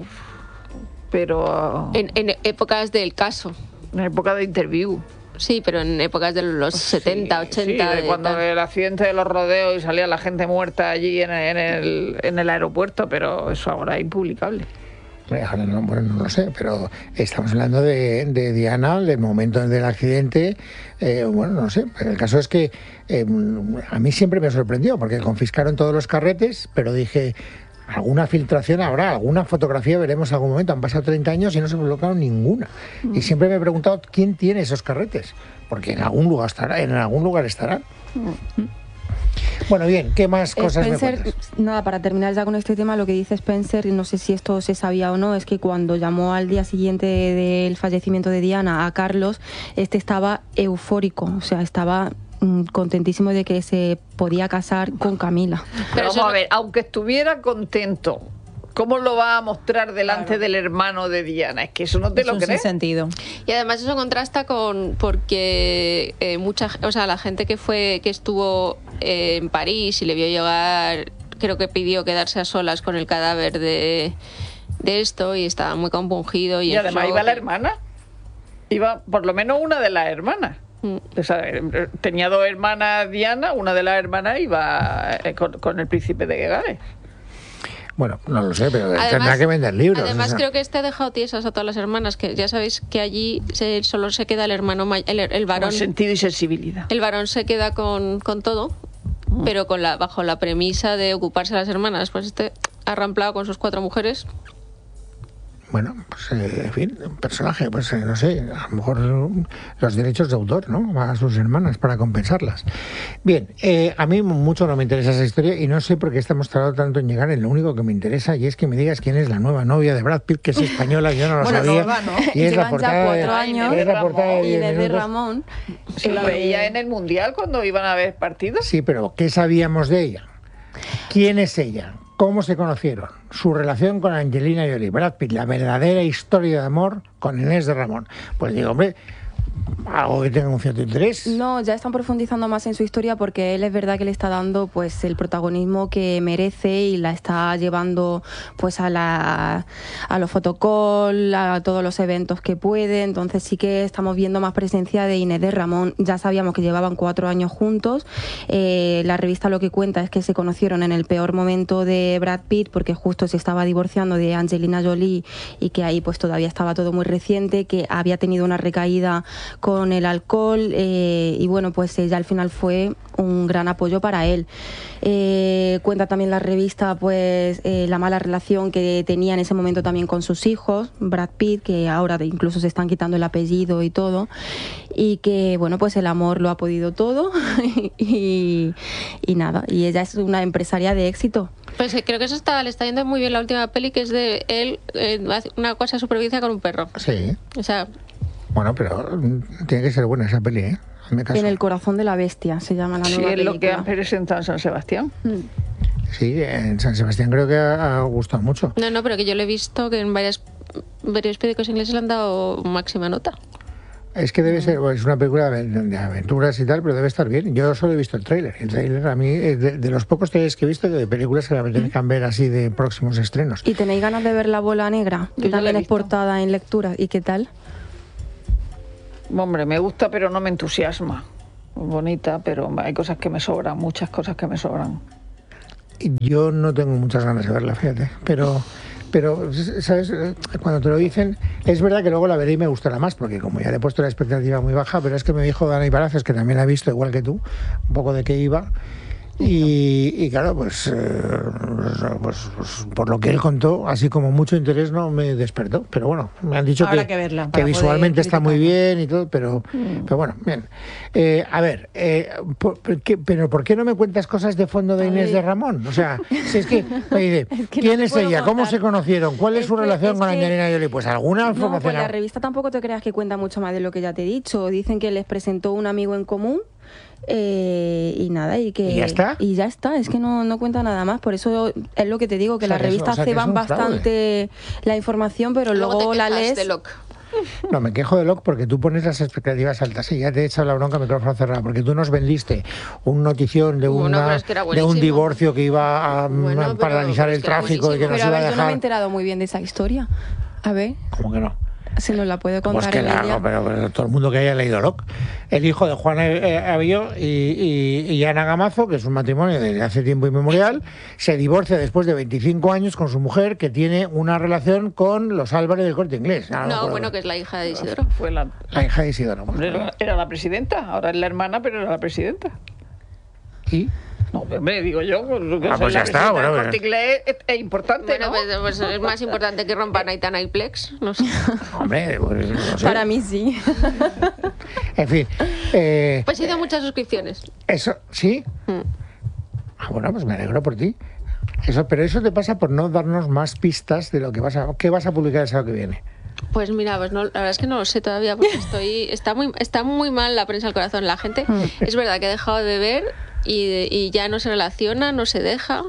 pero en, en épocas del caso. en época de interview. Sí, pero en épocas de los setenta, Sí, ochenta. sí, de de cuando tal. el accidente de los rodeos y salía la gente muerta allí en, en el, en el aeropuerto, pero eso ahora es impublicable. Ahora no, bueno, no lo sé, pero estamos hablando de, de Diana, del momento del accidente. Eh, bueno, no sé, pero el caso es que eh, a mí siempre me sorprendió, porque confiscaron todos los carretes, pero dije, alguna filtración habrá, alguna fotografía veremos en algún momento. Han pasado treinta años y no se colocaron ninguna. Y siempre me he preguntado quién tiene esos carretes, porque en algún lugar estará, en algún lugar estarán. Bueno, bien, ¿qué más cosas me Spencer, cuentas? nada, para terminar ya con este tema, lo que dice Spencer, y no sé si esto se sabía o no, es que cuando llamó al día siguiente del fallecimiento de Diana a Carlos, este estaba eufórico, o sea, estaba mm, contentísimo de que se podía casar con Camila. Pero Pero vamos eso a no- ver, aunque estuviera contento, ¿cómo lo va a mostrar delante Claro. del hermano de Diana? Es que eso no te Es lo un crees. sentido. Y además eso contrasta con porque eh, mucha, o sea, la gente que fue que estuvo eh, en París y le vio llegar, creo que pidió quedarse a solas con el cadáver de, de esto y estaba muy compungido y, Y en además shock. iba la hermana. Iba por lo menos una de las hermanas. Mm. O sea, eh, tenía dos hermanas Diana, una de las hermanas iba eh, con, con el príncipe de Gales. Bueno, no lo sé, pero tendrá que vender libros. Además, o sea. creo que este ha dejado tiesas a todas las hermanas, que ya sabéis que allí se, solo se queda el hermano, may- el, el varón. Con sentido y sensibilidad. El varón se queda con, con todo, pero con la, bajo la premisa de ocuparse de las hermanas. Pues este ha ramplado con sus cuatro mujeres. Bueno, pues eh, en fin, un personaje, pues eh, no sé, a lo mejor eh, los derechos de autor, ¿no? A sus hermanas para compensarlas. Bien, eh, a mí mucho no me interesa esa historia y no sé por qué estamos tardando tanto en llegar en lo único que me interesa y es que me digas quién es la nueva novia de Brad Pitt, que es española, yo no lo Bueno, sabía. nueva, ¿no? Y es la Llevan portada ya de- cuatro años es la portada de y diez desde minutos. Ramón. Se la veía en el Mundial cuando iban a ver partidos. Sí, pero ¿qué sabíamos de ella? ¿Quién es ella? ¿Cómo se conocieron? Su relación con Angelina Jolie, Brad Pitt, la verdadera historia de amor con Inés de Ramón. Pues digo, hombre, algo que tenga un cierto interés. No, ya están profundizando más en su historia porque él es verdad que le está dando pues el protagonismo que merece y la está llevando pues a la a los fotocall, a todos los eventos que puede. Entonces sí que estamos viendo más presencia de Inés de Ramón. Ya sabíamos que llevaban cuatro años juntos. Eh, la revista lo que cuenta es que se conocieron en el peor momento de Brad Pitt porque justo se estaba divorciando de Angelina Jolie y que ahí pues todavía estaba todo muy reciente, que había tenido una recaída con el alcohol eh, y bueno, pues ella al final fue un gran apoyo para él. Eh, cuenta también la revista pues eh, la mala relación que tenía en ese momento también con sus hijos, Brad Pitt, que ahora incluso se están quitando el apellido y todo, y que bueno, pues el amor lo ha podido todo y, y nada, y ella es una empresaria de éxito. Pues eh, creo que eso está, le está yendo muy bien la última peli, que es de él, eh, hace una cosa de supervivencia con un perro. Sí, O sea, bueno, pero mm, tiene que ser buena esa peli, ¿eh? Hazme caso. En el corazón de la bestia se llama la Sí, nueva es lo que película. han presentado en San Sebastián. Sí, en San Sebastián creo que ha, ha gustado mucho. no, no, pero que yo lo he visto que en varias, varios periódicos ingleses le han dado máxima nota. Es que debe ser, es una película de aventuras y tal, pero debe estar bien. Yo solo he visto el tráiler. El tráiler a mí es de, de los pocos trailers que he visto de películas que me apetezcan ver así de próximos estrenos. ¿Y tenéis ganas de ver La bola negra? Yo Que ya la he también es visto. portada en lectura. ¿Y qué tal? Hombre, me gusta, pero no me entusiasma. Bonita, pero hay cosas que me sobran, muchas cosas que me sobran. Yo no tengo muchas ganas de verla, fíjate, pero... Pero, ¿sabes? Cuando te lo dicen, es verdad que luego la veré y me gustará más, porque como ya le he puesto la expectativa muy baja, pero es que me dijo Dani Palacios, que también la ha visto igual que tú, un poco de qué iba. Y, y claro, pues, eh, pues, pues por lo que él contó, así como mucho interés no me despertó. Pero bueno, me han dicho Habrá que, que verla que para visualmente poder está muy criticarla. bien y todo, pero, pero bueno, bien. Eh, a ver, eh, por, por qué- pero ¿por qué no me cuentas cosas de fondo de Inés de Ramón? O sea, si es que me dice, que no ¿quién te es puedo ella? ¿Cómo contar. se conocieron? ¿Cuál es, Es su que- relación es con que- Angelina Jolie? Pues alguna No, información. pues la revista tampoco te creas que cuenta mucho más de lo que ya te he dicho. Dicen que les presentó un amigo en común eh, y nada, y que... ¿Y ya está? Y ya está, es que no, no cuenta nada más. Por eso es lo que te digo, que O sea, las que es- revistas o sea, que es ceban un fraude. bastante la información, pero Luego luego, te la quejas lees... de Locke. No, me quejo de Locke porque tú pones las expectativas altas y ya te he echado la bronca a micrófono cerrado, porque tú nos vendiste un notición de, Bueno, una, pero es que era de un buenísimo. divorcio que iba a, Bueno, a pero- paralizar pero el es que era tráfico y que buenísimo. nos Pero a iba a ver, yo no me he dejar... enterado muy bien de esa historia. A ver, ¿Cómo que no? si nos la puede Pues contar que la, Emilia. no, pero, pero todo el mundo que haya leído Locke. El hijo de Juan eh, Avillo y, y, y Ana Gamazo, que es un matrimonio desde hace tiempo inmemorial, se divorcia después de veinticinco años con su mujer, que tiene una relación con los Álvarez del Corte Inglés. Ah, No, acuerdo. bueno, que es la hija de Isidoro. Fue la, La hija de Isidoro. hombre, era, era la presidenta, ahora es la hermana, pero era la presidenta. ¿Y? No, hombre, digo yo, pues, que Ah, ser pues ya la está, presidenta bueno, del bueno. Corte Inglés es, es importante, Bueno, ¿no? pues, pues es más importante que rompan Aitana y Plex. No sé. Hombre, pues, no sé. Para mí sí. En fin. Eh, Pues he ido a muchas suscripciones. eso, ¿sí? Mm. Ah, bueno, pues me alegro por ti. Eso, pero eso te pasa por no darnos más pistas de lo que vas a, qué vas a publicar el sábado que viene. Pues mira, pues no, la verdad es que no lo sé todavía porque estoy está muy está muy mal la prensa al corazón. La gente es verdad que ha dejado de beber y, y ya no se relaciona, no se deja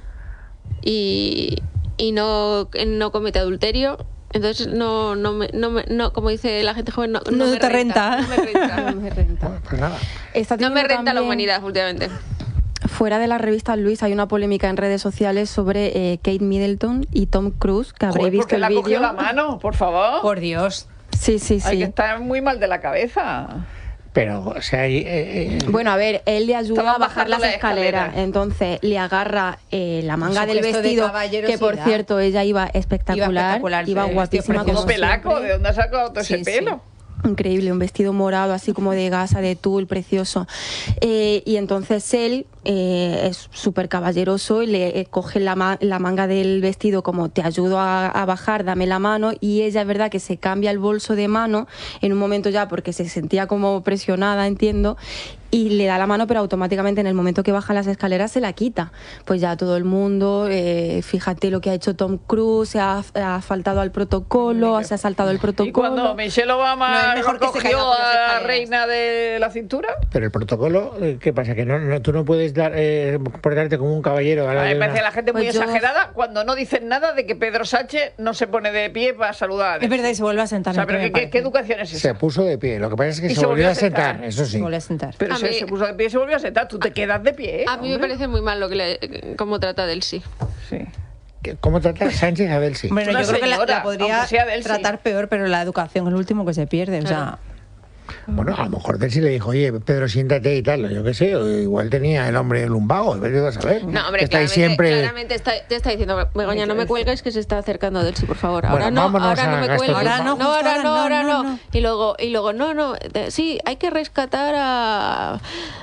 y, y no, no comete adulterio. Entonces no no me, no, me, no como dice la gente joven no, No me te renta. No me renta. No me renta. Bueno, pues nada. Está No me teniendo renta la también- humanidad últimamente. Fuera de las revistas, Luis, hay una polémica en redes sociales sobre eh, Kate Middleton y Tom Cruise, que habréis Joder, visto porque el la cogió vídeo. la mano, por favor. Por Dios. Sí, sí, Hay que sí. estar muy mal de la cabeza. Pero, o sea, ahí, eh, eh, Bueno, a ver, él le ayuda Estaba a bajar bajando las la escaleras, escalera. entonces le agarra eh, la manga Su del gesto de vestido, caballerosidad. que por cierto ella iba espectacular, Iba espectacular, iba sí, el guapísima vestido como Como pelaco, siempre. ¿de dónde ha sacado todo ese Sí, sí. pelo? Increíble, un vestido morado así como de gasa, de tul, precioso. Eh, y entonces él eh, es súper caballeroso y le eh, coge la, ma- la manga del vestido como te ayudo a, a bajar, dame la mano. Y ella es verdad que se cambia el bolso de mano en un momento ya porque se sentía como presionada, entiendo. Y le da la mano, pero automáticamente en el momento que baja las escaleras se la quita. Pues ya todo el mundo, eh, fíjate lo que ha hecho Tom Cruise, se ha, ha faltado al protocolo, se ha saltado el protocolo. Y cuando Michelle No, Obama es mejor que se cogió caiga por las a la escaleras. reina de la cintura, pero el protocolo, eh, ¿qué pasa? Que no, no- tú no puedes dar, eh, portarte como un caballero. a a la mí de me parece una- la gente muy Pues yo- exagerada cuando no dicen nada de que Pedro Sánchez no se pone de pie para saludar. Es verdad, y se vuelve a sentar. O sea, me pero ¿qué, qué- parece. qué educación es Se esa? puso de pie. Lo que pasa es que Y se, se volvió volvió a a sentar. sentar, eso Se sí. vuelve a sentar. Pero A se, mí- se puso de pie y se volvió a sentar. Tú te quedas de pie. A mí me hombre. parece muy mal lo que le, cómo trata del sí. Sí. ¿Qué- ¿Cómo trata Sánchez a Delcy? Bueno, Una yo creo que la, señora, la podría aunque sea de él, sí. tratar peor, pero la educación es lo último que se pierde. O sea, Bueno, a lo mejor Delcy le dijo, oye, Pedro, siéntate y tal. Yo qué sé, o igual tenía el hombre lumbago, vete tú a saber. No, hombre, Que estáis claramente, siempre... claramente está, te está diciendo, Begoña, no me cuelgues que se está acercando del sí, por favor. Ahora Bueno, no, vámonos ahora no a me Gastón cuelgues. Ahora no, no, justo ahora ahora no, no, ahora no, no. no. Y luego, y luego, no, no, de- sí, hay que rescatar a,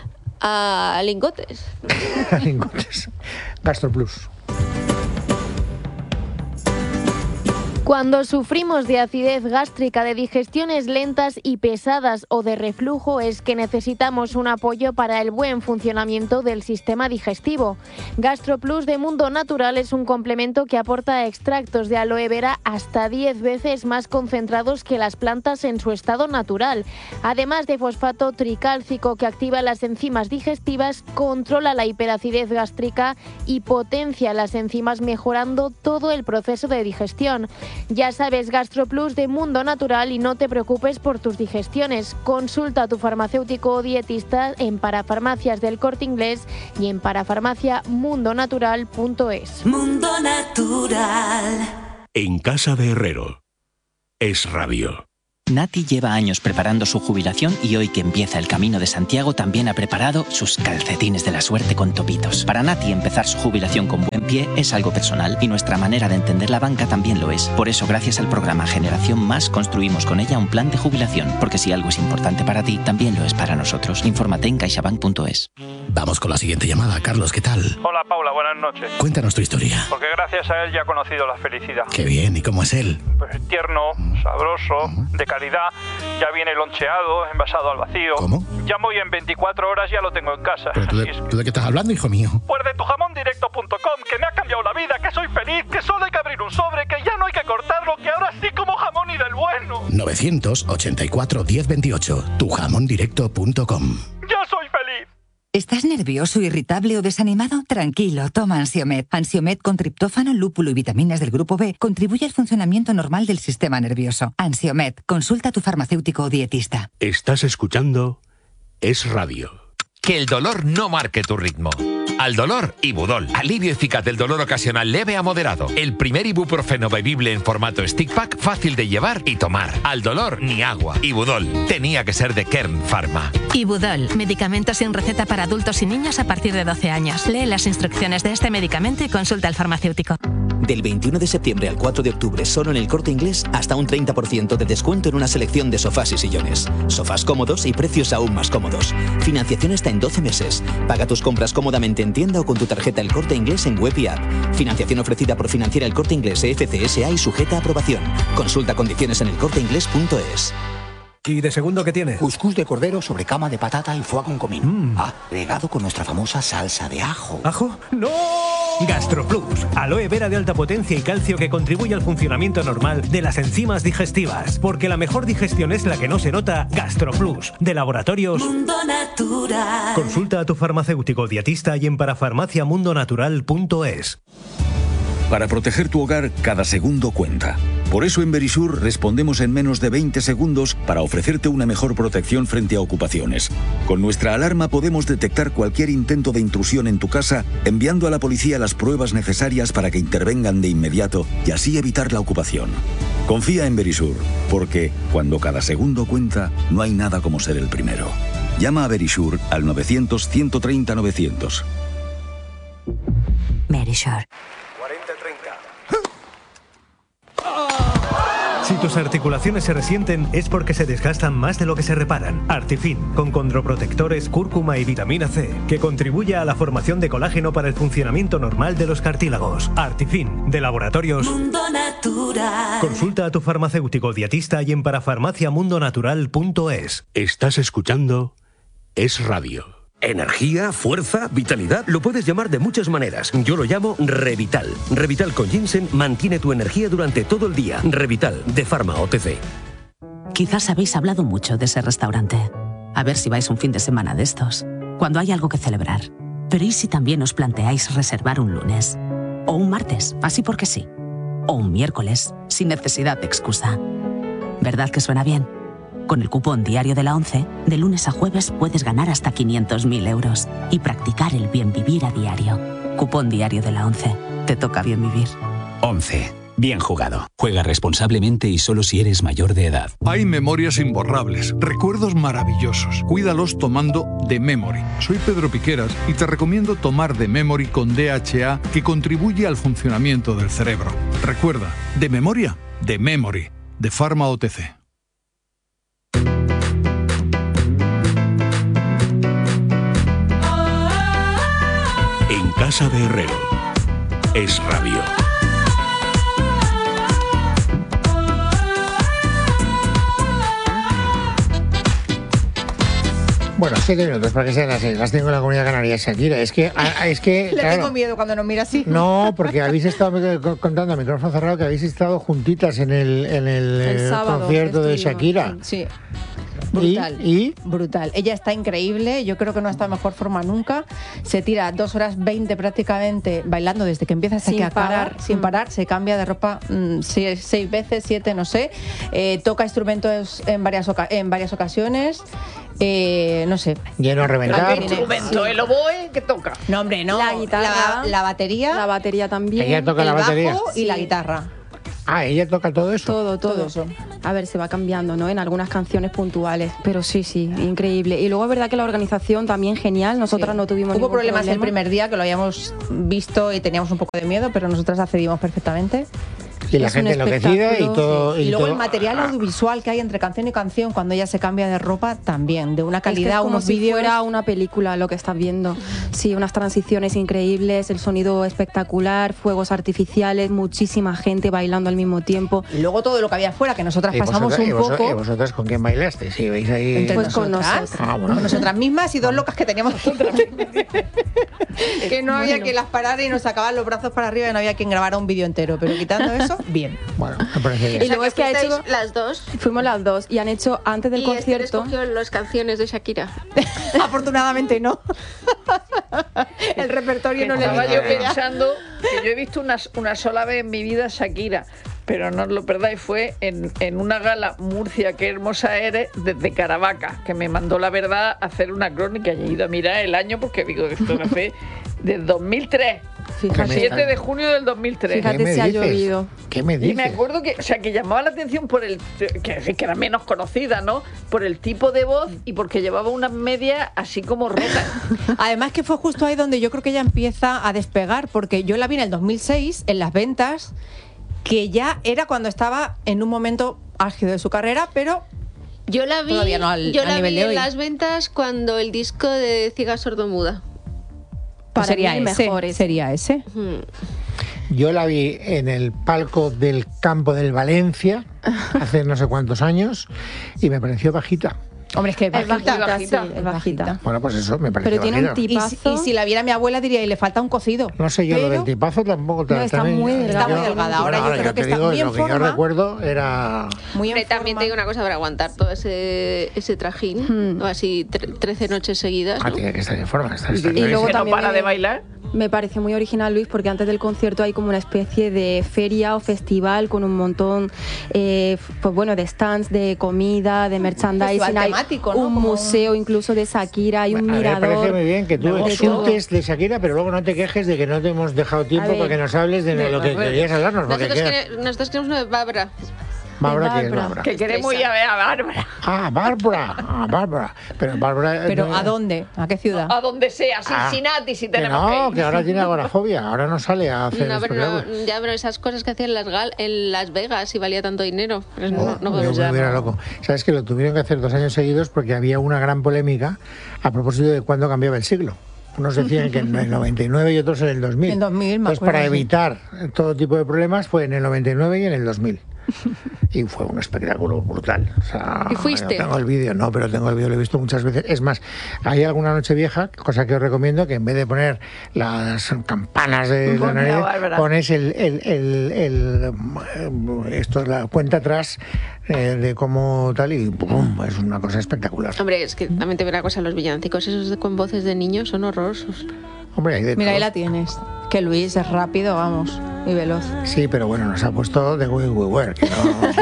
a lingotes. lingotes. Gastro Plus. Cuando sufrimos de acidez gástrica, de digestiones lentas y pesadas o de reflujo es que necesitamos un apoyo para el buen funcionamiento del sistema digestivo. GastroPlus de Mundo Natural es un complemento que aporta extractos de aloe vera hasta diez veces más concentrados que las plantas en su estado natural. Además de fosfato tricálcico que activa las enzimas digestivas, controla la hiperacidez gástrica y potencia las enzimas mejorando todo el proceso de digestión. Ya sabes, GastroPlus de Mundo Natural, y no te preocupes por tus digestiones. Consulta a tu farmacéutico o dietista en Parafarmacias del Corte Inglés y en parafarmacia mundo natural punto es. Mundo Natural. En casa de Herrero. Es Radio. Nati lleva años preparando su jubilación y hoy que empieza el Camino de Santiago también ha preparado sus calcetines de la suerte con topitos. Para Nati empezar su jubilación con buen pie es algo personal y nuestra manera de entender la banca también lo es. Por eso, gracias al programa Generación Más, construimos con ella un plan de jubilación, porque si algo es importante para ti, también lo es para nosotros. Infórmate en caixabank punto es. Vamos con la siguiente llamada. Carlos, ¿qué tal? Hola Paula, buenas noches. Cuéntanos tu historia. Porque gracias a él ya he conocido la felicidad. Qué bien, ¿y cómo es él? Pues tierno, sabroso, de calidad, ya viene loncheado, envasado al vacío. ¿Cómo? Llamo y en veinticuatro horas ya lo tengo en casa. ¿Pero tú de, ¿tú de qué estás hablando, hijo mío? Pues de tu jamón directo punto com, que me ha cambiado la vida, que soy feliz, que solo hay que abrir un sobre, que ya no hay que cortarlo, que ahora sí como jamón y del bueno. novecientos ochenta y cuatro, diez veintiocho, tu jamón directo punto com. ¡Ya soy feliz! ¿Estás nervioso, irritable o desanimado? Tranquilo, toma Ansiomed. Ansiomed con triptófano, lúpulo y vitaminas del grupo B contribuye al funcionamiento normal del sistema nervioso. Ansiomed, consulta a tu farmacéutico o dietista. Estás escuchando Es Radio. Que el dolor no marque tu ritmo. Al dolor, Ibudol. Alivio eficaz del dolor ocasional leve a moderado. El primer ibuprofeno bebible en formato stick pack, fácil de llevar y tomar. Al dolor, ni agua. Ibudol. Tenía que ser de Kern Pharma. Ibudol. Medicamento sin receta para adultos y niños a partir de doce años. Lee las instrucciones de este medicamento y consulta al farmacéutico. Del veintiuno de septiembre al cuatro de octubre, solo en el Corte Inglés, hasta un treinta por ciento de descuento en una selección de sofás y sillones. Sofás cómodos y precios aún más cómodos. Financiación hasta en doce meses. Paga tus compras cómodamente en tienda o con tu tarjeta El Corte Inglés en web y app. Financiación ofrecida por Financiera El Corte Inglés F C S A y sujeta a aprobación. Consulta condiciones en el corte inglés punto es. ¿Y de segundo qué tiene? Cuscús de cordero sobre cama de patata y foie con comino. Mm. Ah, regado con nuestra famosa salsa de ajo. ¿Ajo? ¡No! GastroPlus, aloe vera de alta potencia y calcio que contribuye al funcionamiento normal de las enzimas digestivas. Porque la mejor digestión es la que no se nota. GastroPlus, de Laboratorios Mundo Natural. Consulta a tu farmacéutico dietista y en parafarmacia mundo natural punto es. Para proteger tu hogar, cada segundo cuenta. Por eso en Verisur respondemos en menos de veinte segundos para ofrecerte una mejor protección frente a ocupaciones. Con nuestra alarma podemos detectar cualquier intento de intrusión en tu casa, enviando a la policía las pruebas necesarias para que intervengan de inmediato y así evitar la ocupación. Confía en Verisur, porque cuando cada segundo cuenta, no hay nada como ser el primero. Llama a Verisur al novecientos, ciento treinta, novecientos. Verisur. Si tus articulaciones se resienten es porque se desgastan más de lo que se reparan. Artifin, con condroprotectores, cúrcuma y vitamina C, que contribuye a la formación de colágeno para el funcionamiento normal de los cartílagos. Artifin, de Laboratorios Mundo Natural. Consulta a tu farmacéutico dietista y en parafarmacia mundo natural punto es. Estás escuchando Es Radio. Energía, fuerza, vitalidad, lo puedes llamar de muchas maneras. Yo lo llamo Revital. Revital con ginseng mantiene tu energía durante todo el día. Revital, de Pharma O T C. Quizás habéis hablado mucho de ese restaurante. A ver si vais un fin de semana de estos, cuando hay algo que celebrar. Pero ¿y si también os planteáis reservar un lunes? O un martes, así porque sí. O un miércoles, sin necesidad de excusa. ¿Verdad que suena bien? Con el cupón diario de la ONCE, de lunes a jueves puedes ganar hasta quinientos mil euros y practicar el bien vivir a diario. Cupón diario de la ONCE. Te toca bien vivir. ONCE. Bien jugado. Juega responsablemente y solo si eres mayor de edad. Hay memorias imborrables, recuerdos maravillosos. Cuídalos tomando The Memory. Soy Pedro Piqueras y te recomiendo tomar The Memory con D H A, que contribuye al funcionamiento del cerebro. Recuerda, de memoria, The Memory, de Pharma O T C. En casa de Herrero. Es Radio. Bueno, siete minutos para que sean las seis, las cinco en la Comunidad Canaria. Shakira, es que... es que Le claro, tengo miedo cuando nos mira así. No, porque habéis estado contando a micrófono cerrado que habéis estado juntitas en el, en el, el sábado, concierto de estuvimos, Shakira. Sí. Brutal, ¿Y? ¿Y? brutal. Ella está increíble, yo creo que no está en mejor forma nunca. Se tira dos horas veinte prácticamente bailando desde que empieza hasta Sin que acaba, parar. sin Mm. parar. Se cambia de ropa mm, seis, seis veces, siete, no sé. Eh, toca instrumentos en varias, oca- en varias ocasiones. Eh, no sé. Lleno a reventar. ¿Qué instrumento? ¿El oboe? ¿Qué toca? No, hombre, no. La guitarra. La, la batería. La batería también. Ella toca la el batería. bajo y Sí. la guitarra. Ah, ella toca todo eso. Todo, todo. Todo eso. A ver, se va cambiando, ¿no? En algunas canciones puntuales. Pero sí, sí, increíble. Y luego es verdad que la organización también genial. Nosotras Sí. no tuvimos Hubo ningún problemas el problema. primer día que lo habíamos visto y teníamos un poco de miedo, pero nosotras accedimos perfectamente. Y la Es gente un enloquecida y espectáculo, todo. sí. Y, y luego todo- el material audiovisual que hay entre canción y canción cuando ella se cambia de ropa también, de una Es que calidad, es como unos si vídeos. fuera una película lo que estás viendo. Sí, unas transiciones increíbles, el sonido espectacular, fuegos artificiales, muchísima gente bailando al mismo tiempo. Y luego todo lo que había afuera, que nosotras ¿Y pasamos vosotras- y un vos- poco ¿Y vosotras con quién bailaste? Si veis ahí. entre Pues con nosotras, nosotras. Ah, bueno. con nosotras mismas y dos locas que teníamos que no había Bueno. quien las parara y nos sacaban los brazos para arriba y no había quien grabara un vídeo entero, pero quitando eso, bien. Bueno, me parece bien. Y luego es que ha fuisteis hecho... las dos. Fuimos las dos y han hecho antes del y Esther concierto... escogió las canciones de Shakira. Afortunadamente no. El repertorio no le Estaba dio yo pena. pensando que yo he visto una, una sola vez en mi vida Shakira, pero no os lo perdáis, fue en, en una gala Murcia, qué hermosa eres, desde Caravaca, que me mandó la verdad a hacer una crónica y he ido a mirar el año porque digo, esto no fue del dos mil tres. Fíjate. siete de junio del dos mil tres. Fíjate ¿Qué me si ha dices? llovido. ¿Qué me Y dices? me acuerdo que, o sea, que llamaba la atención por el, que, que era menos conocida, ¿no? Por el tipo de voz y porque llevaba unas medias así como rojas. Además que fue justo ahí donde yo creo que ella empieza a despegar, porque yo la vi en el dos mil seis en las ventas, que ya era cuando estaba en un momento álgido de su carrera, pero Yo la vi, Todavía no al- yo a la nivel vi de en hoy. las ventas cuando el disco de Ciega Sordomuda. pues Para sería mí ese, mejores. sería ese. Yo la vi en el palco del campo del Valencia hace no sé cuántos años y me pareció bajita. Hombre, es que es Es bajita, bajita, sí, es bajita. Bueno, pues eso me pareció Pero tiene un bajita. Y, tipazo. si- y si la viera mi abuela diría, y le falta un cocido. No sé yo, lo Pero- del tipazo tampoco te No, está también- muy delgada. Está muy delgada. Ahora yo creo ya que te está digo, muy en lo que yo forma. recuerdo era. Muy en Hombre, también forma. te digo una cosa para aguantar todo ese, ese trajín, o así tre- trece noches seguidas, Ah, ¿no? tiene que estar en forma. Está, está Y luego clarísimo. que no también para me- de bailar. Me pareció muy original, Luis, porque antes del concierto hay como una especie de feria o festival con un montón, eh, f- pues bueno, de stands, de comida, de merchandising, festival hay temático, ¿no? un Como museo incluso de Shakira, hay un A mí me mirador. parece muy bien que tú de exultes de Shakira, pero luego no te quejes de que no te hemos dejado tiempo A ver, para que nos hables de, de lo que las redes. querías hablarnos. Porque Nosotros, queda- quere- nosotros queremos una de Bárbara. Bárbara, ¿quién es Bárbara. Bárbara? Que queremos ir a ver a Bárbara. Ah, Bárbara. Ah, Bárbara. Pero Bárbara. Pero no- ¿a dónde? ¿A qué ciudad? A donde sea, Ah, Cincinnati, si que tenemos no, que que ir. ahora tiene agorafobia. Ahora no sale a hacer No, pero no, espectáculos. ya, pero esas cosas que hacían en las, gal- en Las Vegas y valía tanto dinero. Pues no, no Yo podemos me ya. hubiera loco. Sabes que lo tuvieron que hacer dos años seguidos porque había una gran polémica a propósito de cuándo cambiaba el siglo. Unos decían que en el noventa y nueve y otros en el dos mil. En dos mil, me Entonces, acuerdo, para sí. evitar todo tipo de problemas, fue en el noventa y nueve y en el dos mil. Y fue un espectáculo brutal. O sea, ¿Y fuiste? yo tengo el vídeo, no, pero tengo el vídeo, lo he visto muchas veces. Es más, hay alguna noche vieja, cosa que os recomiendo, que en vez de poner las campanas de Pon la la nariz, Bárbara. pones el, el, el, el- esto es la cuenta atrás eh, de cómo tal y ¡pum! Es una cosa espectacular. Hombre, es que también te veo una cosa, los villancicos esos de, con voces de niños son horrorosos. Hombre, hay de Mira, todo. ahí la tienes. Que Luis es rápido, vamos, y veloz. Sí, pero bueno, nos ha puesto de We We Were, que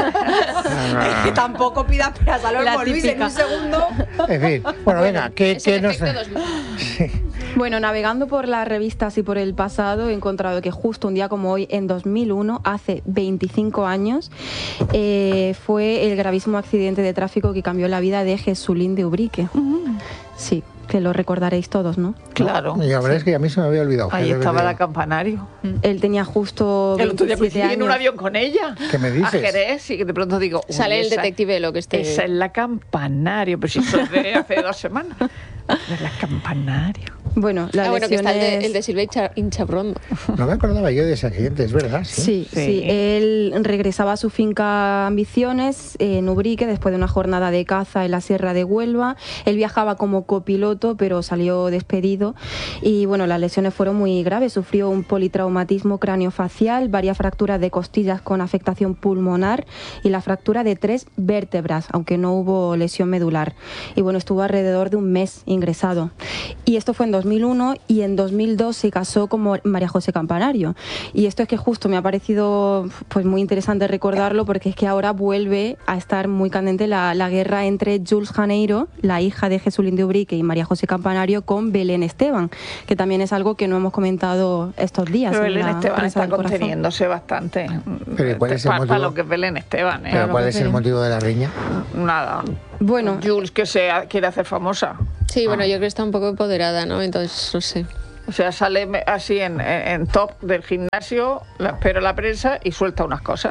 no... Que tampoco pidas peras al La olmo, Luis, en típica. un segundo. En fin, bueno, venga, ¿qué, Es el qué nos... efecto dos mil. Sí. Bueno, navegando por las revistas y por el pasado, he encontrado que justo un día como hoy, en dos mil uno, hace veinticinco años, eh, fue el gravísimo accidente de tráfico que cambió la vida de Jesulín de Ubrique. Sí, que lo recordaréis todos, ¿no? Claro. Y la verdad es que a mí se me había olvidado. Ahí que es lo que estaba te la digo. campanario. Él tenía justo El otro día veintisiete coincidí en un años. avión con ella. ¿Qué me A dices? Jerez, y que de pronto digo... uy, Sale el esa- detective lo que esté. Esa es la campanario, pero si eso es de hace dos semanas. Es la campanario. Bueno, las ah, bueno, que está el de, lesiones... el de Silvia Incha- Inchabrondo. No me acordaba yo de ese accidente, es verdad. Sí, sí, sí. sí. Él regresaba a su finca Ambiciones, en Ubrique, después de una jornada de caza en la Sierra de Huelva. Él viajaba como copiloto, pero salió despedido. Y bueno, las lesiones fueron muy graves. Sufrió un politraumatismo craneofacial, varias fracturas de costillas con afectación pulmonar y la fractura de tres vértebras, aunque no hubo lesión medular. Y bueno, estuvo alrededor de un mes ingresado. Y esto fue en dos mil uno, y en dos mil dos se casó con María José Campanario. Y esto es que justo me ha parecido pues muy interesante recordarlo, porque es que ahora vuelve a estar muy candente la, la guerra entre Jules Janeiro, la hija de Jesulín de Ubrique, y María José Campanario con Belén Esteban, que también es algo que no hemos comentado estos días. Pero Belén Esteban está conteniéndose bastante. Pero ¿cuál es el para, motivo? para lo que es Belén Esteban. ¿eh? ¿Pero cuál es el motivo de la riña? Nada. Bueno, Jules, que se quiere hacer famosa. Sí, bueno, yo creo que está un poco empoderada, ¿no? Entonces, no sé. O sea, sale así en, en, en top del gimnasio, la espera la prensa y suelta unas cosas.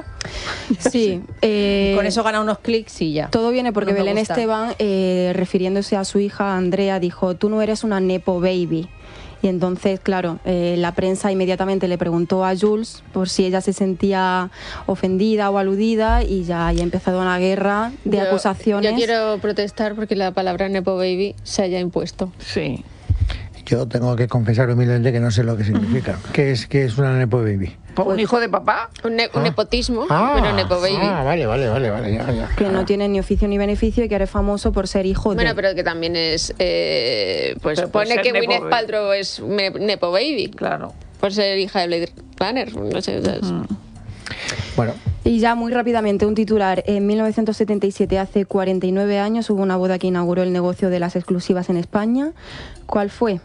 Sí. Eh, con eso gana unos clics y ya. Todo viene porque No me Belén gusta. Esteban, eh, refiriéndose a su hija Andrea, dijo: tú no eres una nepo baby. Y entonces, claro, eh, la prensa inmediatamente le preguntó a Jules por si ella se sentía ofendida o aludida, y ya ha empezado una guerra de Yo- acusaciones. Yo quiero protestar porque la palabra Nepo Baby se haya impuesto. Sí. Yo tengo que confesar humildemente que no sé lo que significa. ¿Qué es, qué es una nepo baby? ¿Un hijo de papá? Un, ne- un nepotismo, Ah, pero Nepo Baby. Ah, vale, vale, vale, vale, ya, ya. Que no tiene ni oficio ni beneficio y que eres famoso por ser hijo Bueno, de... pero que también es... Eh, pues Pero por pone ser que Nepo Gwyneth Baby. Paltrow es me- Nepo Baby. Claro. Por ser hija de Blade Runner. No sé, o sea, es- Bueno, Y ya muy rápidamente, un titular. En mil novecientos setenta y siete, hace cuarenta y nueve años, hubo una boda que inauguró el negocio de las exclusivas en España. ¿Cuál fue?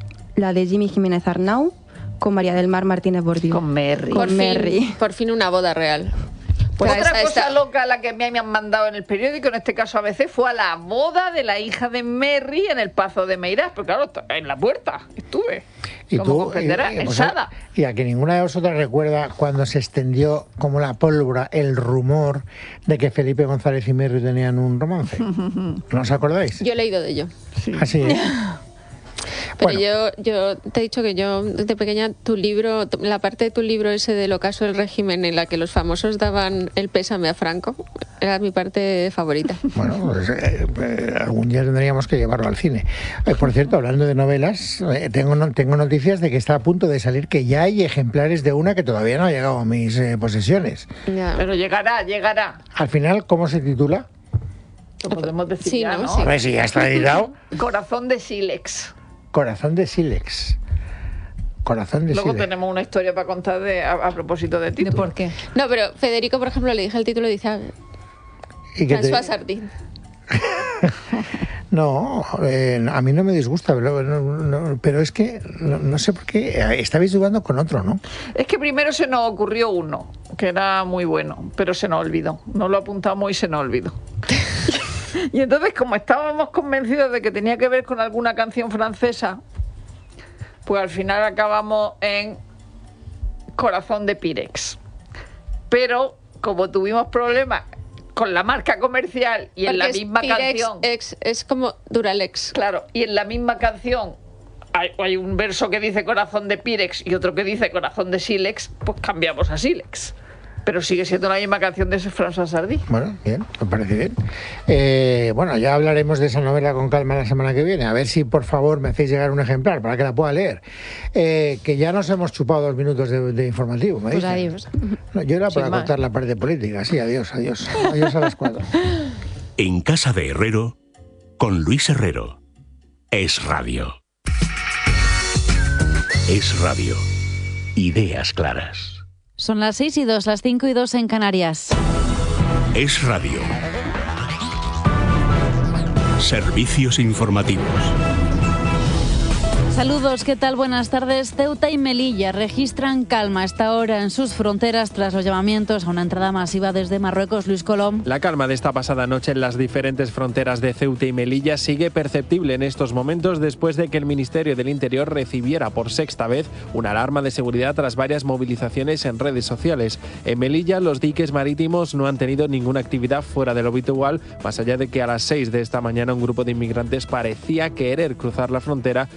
La de Jimmy Jiménez Arnau con María del Mar Martínez Bordiú. Con Merry. por, Con Merry. fin, por fin una boda real. Pues O sea, otra esta- cosa esta- loca a la que me han mandado en el periódico, en este caso A B C, fue a la boda de la hija de Merry en el Pazo de Meirás. Porque claro, en la puerta estuve. y Como tú, comprenderás, y- y, en pues, Sada. y a que ninguna de vosotras recuerda cuando se extendió como la pólvora el rumor de que Felipe González y Merry tenían un romance. ¿No os acordáis? Yo he leído de ello. Así es. Pero Bueno. yo, yo te he dicho que yo, desde pequeña, tu libro, tu- la parte de tu libro ese del ocaso del régimen en la que los famosos daban el pésame a Franco, era mi parte favorita. Bueno, pues, eh, eh, algún día tendríamos que llevarlo al cine. Eh, por cierto, hablando de novelas, eh, tengo, no- tengo noticias de que está a punto de salir, que ya hay ejemplares de una que todavía no ha llegado a mis eh, posesiones. Pero llegará, llegará. Al final, ¿cómo se titula? Lo podemos decir Sí, ya, ¿no? ¿no? Sí. A ver si ya está editado. Corazón de sílex. Corazón de sílex. Corazón de Luego sílex. tenemos una historia para contar de, a, a propósito de título. ¿De por qué? No, pero Federico, por ejemplo, le dije el título y dice, ah, ¿Y qué te- François Sardin. No, eh, a mí no me disgusta, pero, no- no- pero es que no, no sé por qué. eh, Estabais jugando con otro, ¿no? Es que primero se nos ocurrió uno, que era muy bueno, pero se nos olvidó. No lo apuntamos y se nos olvidó. Y entonces, como estábamos convencidos de que tenía que ver con alguna canción francesa, pues al final acabamos en Corazón de Pirex. Pero como tuvimos problemas con la marca comercial y en Porque la es misma Pirex, canción... ex- es como Duralex. Claro, y en la misma canción hay, hay un verso que dice corazón de Pirex y otro que dice corazón de sílex, pues cambiamos a sílex. Pero sigue siendo la misma canción de ese François Sardí. Bueno, bien, me parece bien. Eh, bueno, ya hablaremos de esa novela con calma la semana que viene. A ver si, por favor, me hacéis llegar un ejemplar para que la pueda leer. Eh, que ya nos hemos chupado dos minutos de, de informativo, ¿me Pues dicen? adiós. No, yo era Sin para más. contar la parte política. Sí, adiós, adiós. Adiós a las cuatro. En casa de Herrero, con Luis Herrero. Es radio. Es radio. Ideas claras. Son las seis y dos, las cinco y dos en Canarias. Es radio. Servicios informativos. Saludos, ¿qué tal? Buenas tardes. Ceuta y Melilla registran calma a esta hora en sus fronteras tras los llamamientos a una entrada masiva desde Marruecos. Luis Colom. La calma de esta pasada noche en las diferentes fronteras de Ceuta y Melilla sigue perceptible en estos momentos después de que el Ministerio del Interior recibiera por sexta vez una alarma de seguridad tras varias movilizaciones en redes sociales. En Melilla los diques marítimos no han tenido ninguna actividad fuera de lo habitual, más allá de que a las seis de esta mañana un grupo de inmigrantes parecía querer cruzar la frontera, pero cambió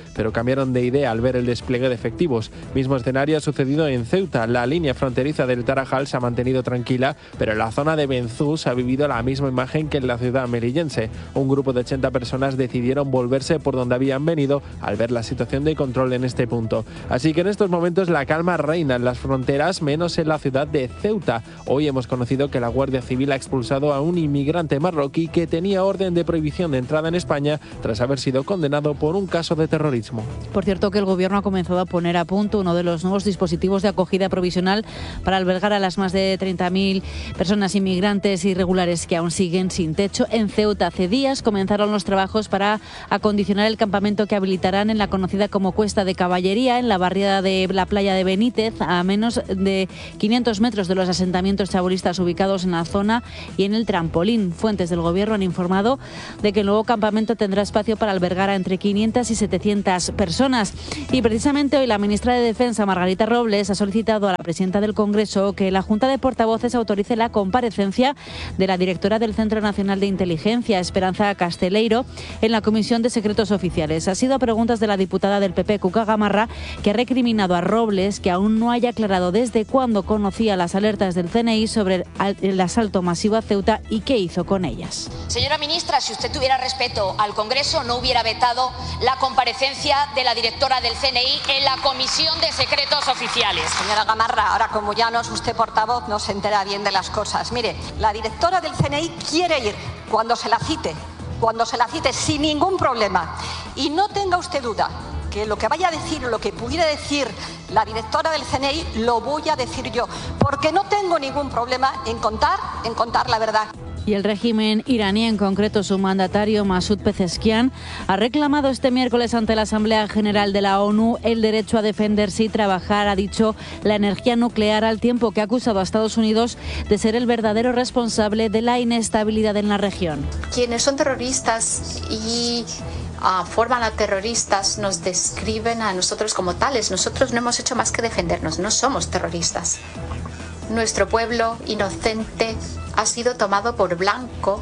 cambiaron de idea al ver el despliegue de efectivos. Mismo escenario ha sucedido en Ceuta. La línea fronteriza del Tarajal se ha mantenido tranquila, pero en la zona de Benzú se ha vivido la misma imagen que en la ciudad melillense. Un grupo de ochenta personas decidieron volverse por donde habían venido al ver la situación de control en este punto. Así que en estos momentos la calma reina en las fronteras, menos en la ciudad de Ceuta. Hoy hemos conocido que la Guardia Civil ha expulsado a un inmigrante marroquí que tenía orden de prohibición de entrada en España tras haber sido condenado por un caso de terrorismo. Por cierto, que el Gobierno ha comenzado a poner a punto uno de los nuevos dispositivos de acogida provisional para albergar a las más de treinta mil personas inmigrantes irregulares que aún siguen sin techo. En Ceuta hace días comenzaron los trabajos para acondicionar el campamento que habilitarán en la conocida como Cuesta de Caballería, en la barriada de la playa de Benítez, a menos de quinientos metros de los asentamientos chabolistas ubicados en la zona y en el trampolín. Fuentes del Gobierno han informado de que el nuevo campamento tendrá espacio para albergar a entre quinientas y setecientas personas. Y precisamente hoy la ministra de Defensa, Margarita Robles, ha solicitado a la presidenta del Congreso que la Junta de Portavoces autorice la comparecencia de la directora del Centro Nacional de Inteligencia, Esperanza Casteleiro, en la Comisión de Secretos Oficiales. Ha sido a preguntas de la diputada del P P, Cuca Gamarra, que ha recriminado a Robles que aún no haya aclarado desde cuándo conocía las alertas del C N I sobre el, el asalto masivo a Ceuta y qué hizo con ellas. Señora ministra, si usted tuviera respeto al Congreso, no hubiera vetado la comparecencia de la directora del C N I en la Comisión de Secretos Oficiales. Señora Gamarra, ahora como ya no es usted portavoz, no se entera bien de las cosas. Mire, la directora del C N I quiere ir cuando se la cite, cuando se la cite sin ningún problema. Y no tenga usted duda que lo que vaya a decir o lo que pudiera decir la directora del C N I lo voy a decir yo, porque no tengo ningún problema en contar, en contar la verdad. Y el régimen iraní, en concreto su mandatario Masoud Pezeshkian, ha reclamado este miércoles ante la Asamblea General de la ONU el derecho a defenderse y trabajar, ha dicho, la energía nuclear, al tiempo que ha acusado a Estados Unidos de ser el verdadero responsable de la inestabilidad en la región. Quienes son terroristas y uh, forman a terroristas nos describen a nosotros como tales. Nosotros no hemos hecho más que defendernos, no somos terroristas. Nuestro pueblo inocente ha sido tomado por blanco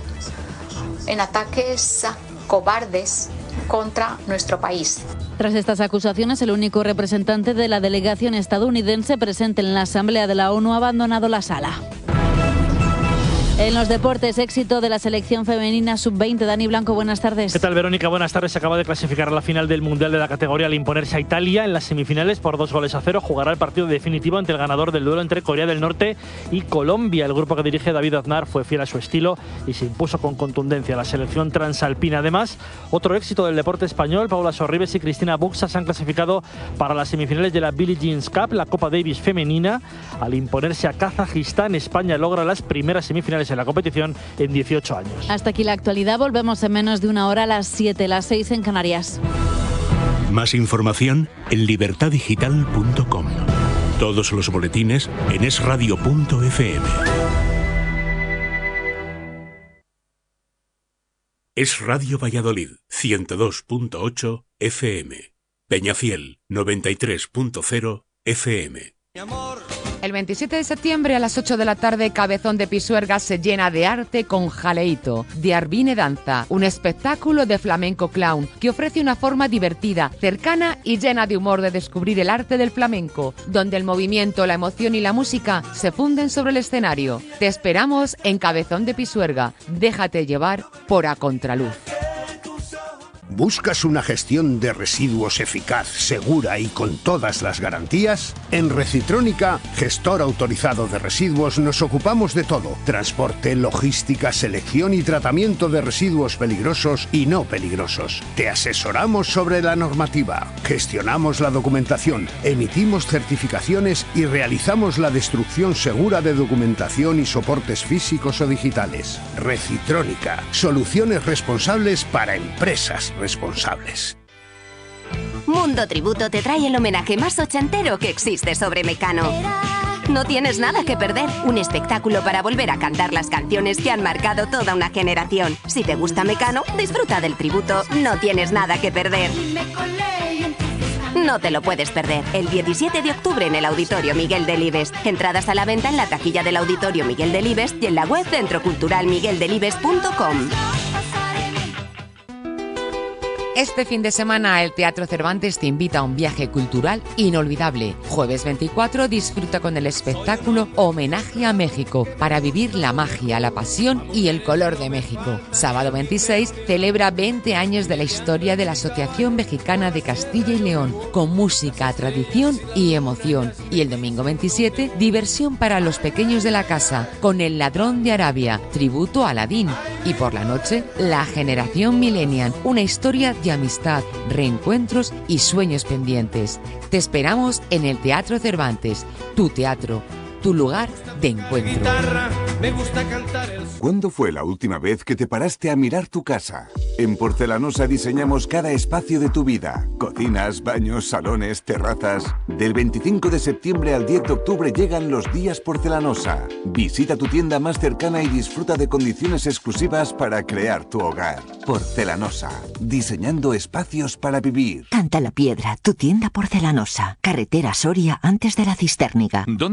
en ataques cobardes contra nuestro país. Tras estas acusaciones, el único representante de la delegación estadounidense presente en la Asamblea de la ONU ha abandonado la sala. En los deportes, éxito de la selección femenina sub veinte. Dani Blanco, buenas tardes. ¿Qué tal, Verónica? Buenas tardes. Se acaba de clasificar a la final del Mundial de la categoría al imponerse a Italia en las semifinales por dos goles a cero. Jugará el partido definitivo ante el ganador del duelo entre Corea del Norte y Colombia. El grupo que dirige David Aznar fue fiel a su estilo y se impuso con contundencia a la selección transalpina. Además, otro éxito del deporte español. Paula Sorribes y Cristina Buxa se han clasificado para las semifinales de la Billie Jean Cup, la Copa Davis femenina. Al imponerse a Kazajistán, España logra las primeras semifinales en la competición en dieciocho años. Hasta aquí la actualidad. Volvemos en menos de una hora, a las siete, las seis en Canarias. Más información en libertad digital punto com. Todos los boletines en es radio punto efe eme. Es Radio Valladolid, ciento dos punto ocho efe eme. Peñafiel, noventa y tres punto cero efe eme. El veintisiete de septiembre a las ocho de la tarde, Cabezón de Pisuerga se llena de arte con Jaleito, de Arvine Danza, un espectáculo de flamenco clown que ofrece una forma divertida, cercana y llena de humor de descubrir el arte del flamenco, donde el movimiento, la emoción y la música se funden sobre el escenario. Te esperamos en Cabezón de Pisuerga. Déjate llevar por A Contraluz. ¿Buscas una gestión de residuos eficaz, segura y con todas las garantías? En Recitrónica, gestor autorizado de residuos, nos ocupamos de todo: transporte, logística, selección y tratamiento de residuos peligrosos y no peligrosos. Te asesoramos sobre la normativa, gestionamos la documentación, emitimos certificaciones y realizamos la destrucción segura de documentación y soportes físicos o digitales. Recitrónica, soluciones responsables para empresas responsables. Mundo Tributo te trae el homenaje más ochentero que existe sobre Mecano. No tienes nada que perder, un espectáculo para volver a cantar las canciones que han marcado toda una generación. Si te gusta Mecano, disfruta del tributo, no tienes nada que perder. No te lo puedes perder. El diecisiete de octubre en el Auditorio Miguel Delibes. Entradas a la venta en la taquilla del Auditorio Miguel Delibes y en la web centro cultural miguel delibes punto com. Este fin de semana el Teatro Cervantes te invita a un viaje cultural inolvidable. Jueves veinticuatro disfruta con el espectáculo Homenaje a México para vivir la magia, la pasión y el color de México. Sábado veintiséis celebra veinte años de la historia de la Asociación Mexicana de Castilla y León con música, tradición y emoción. Y el domingo veintisiete, diversión para los pequeños de la casa con El Ladrón de Arabia, tributo a Aladín. Y por la noche, La Generación Millennial, una historia de amistad, reencuentros y sueños pendientes. Te esperamos en el Teatro Cervantes, tu teatro, tu lugar de encuentro. ¿Cuándo fue la última vez que te paraste a mirar tu casa? En Porcelanosa diseñamos cada espacio de tu vida. Cocinas, baños, salones, terrazas. Del veinticinco de septiembre al diez de octubre llegan los días Porcelanosa. Visita tu tienda más cercana y disfruta de condiciones exclusivas para crear tu hogar. Porcelanosa, diseñando espacios para vivir. Canta la Piedra, tu tienda porcelanosa. Carretera Soria antes de la Cisterniga.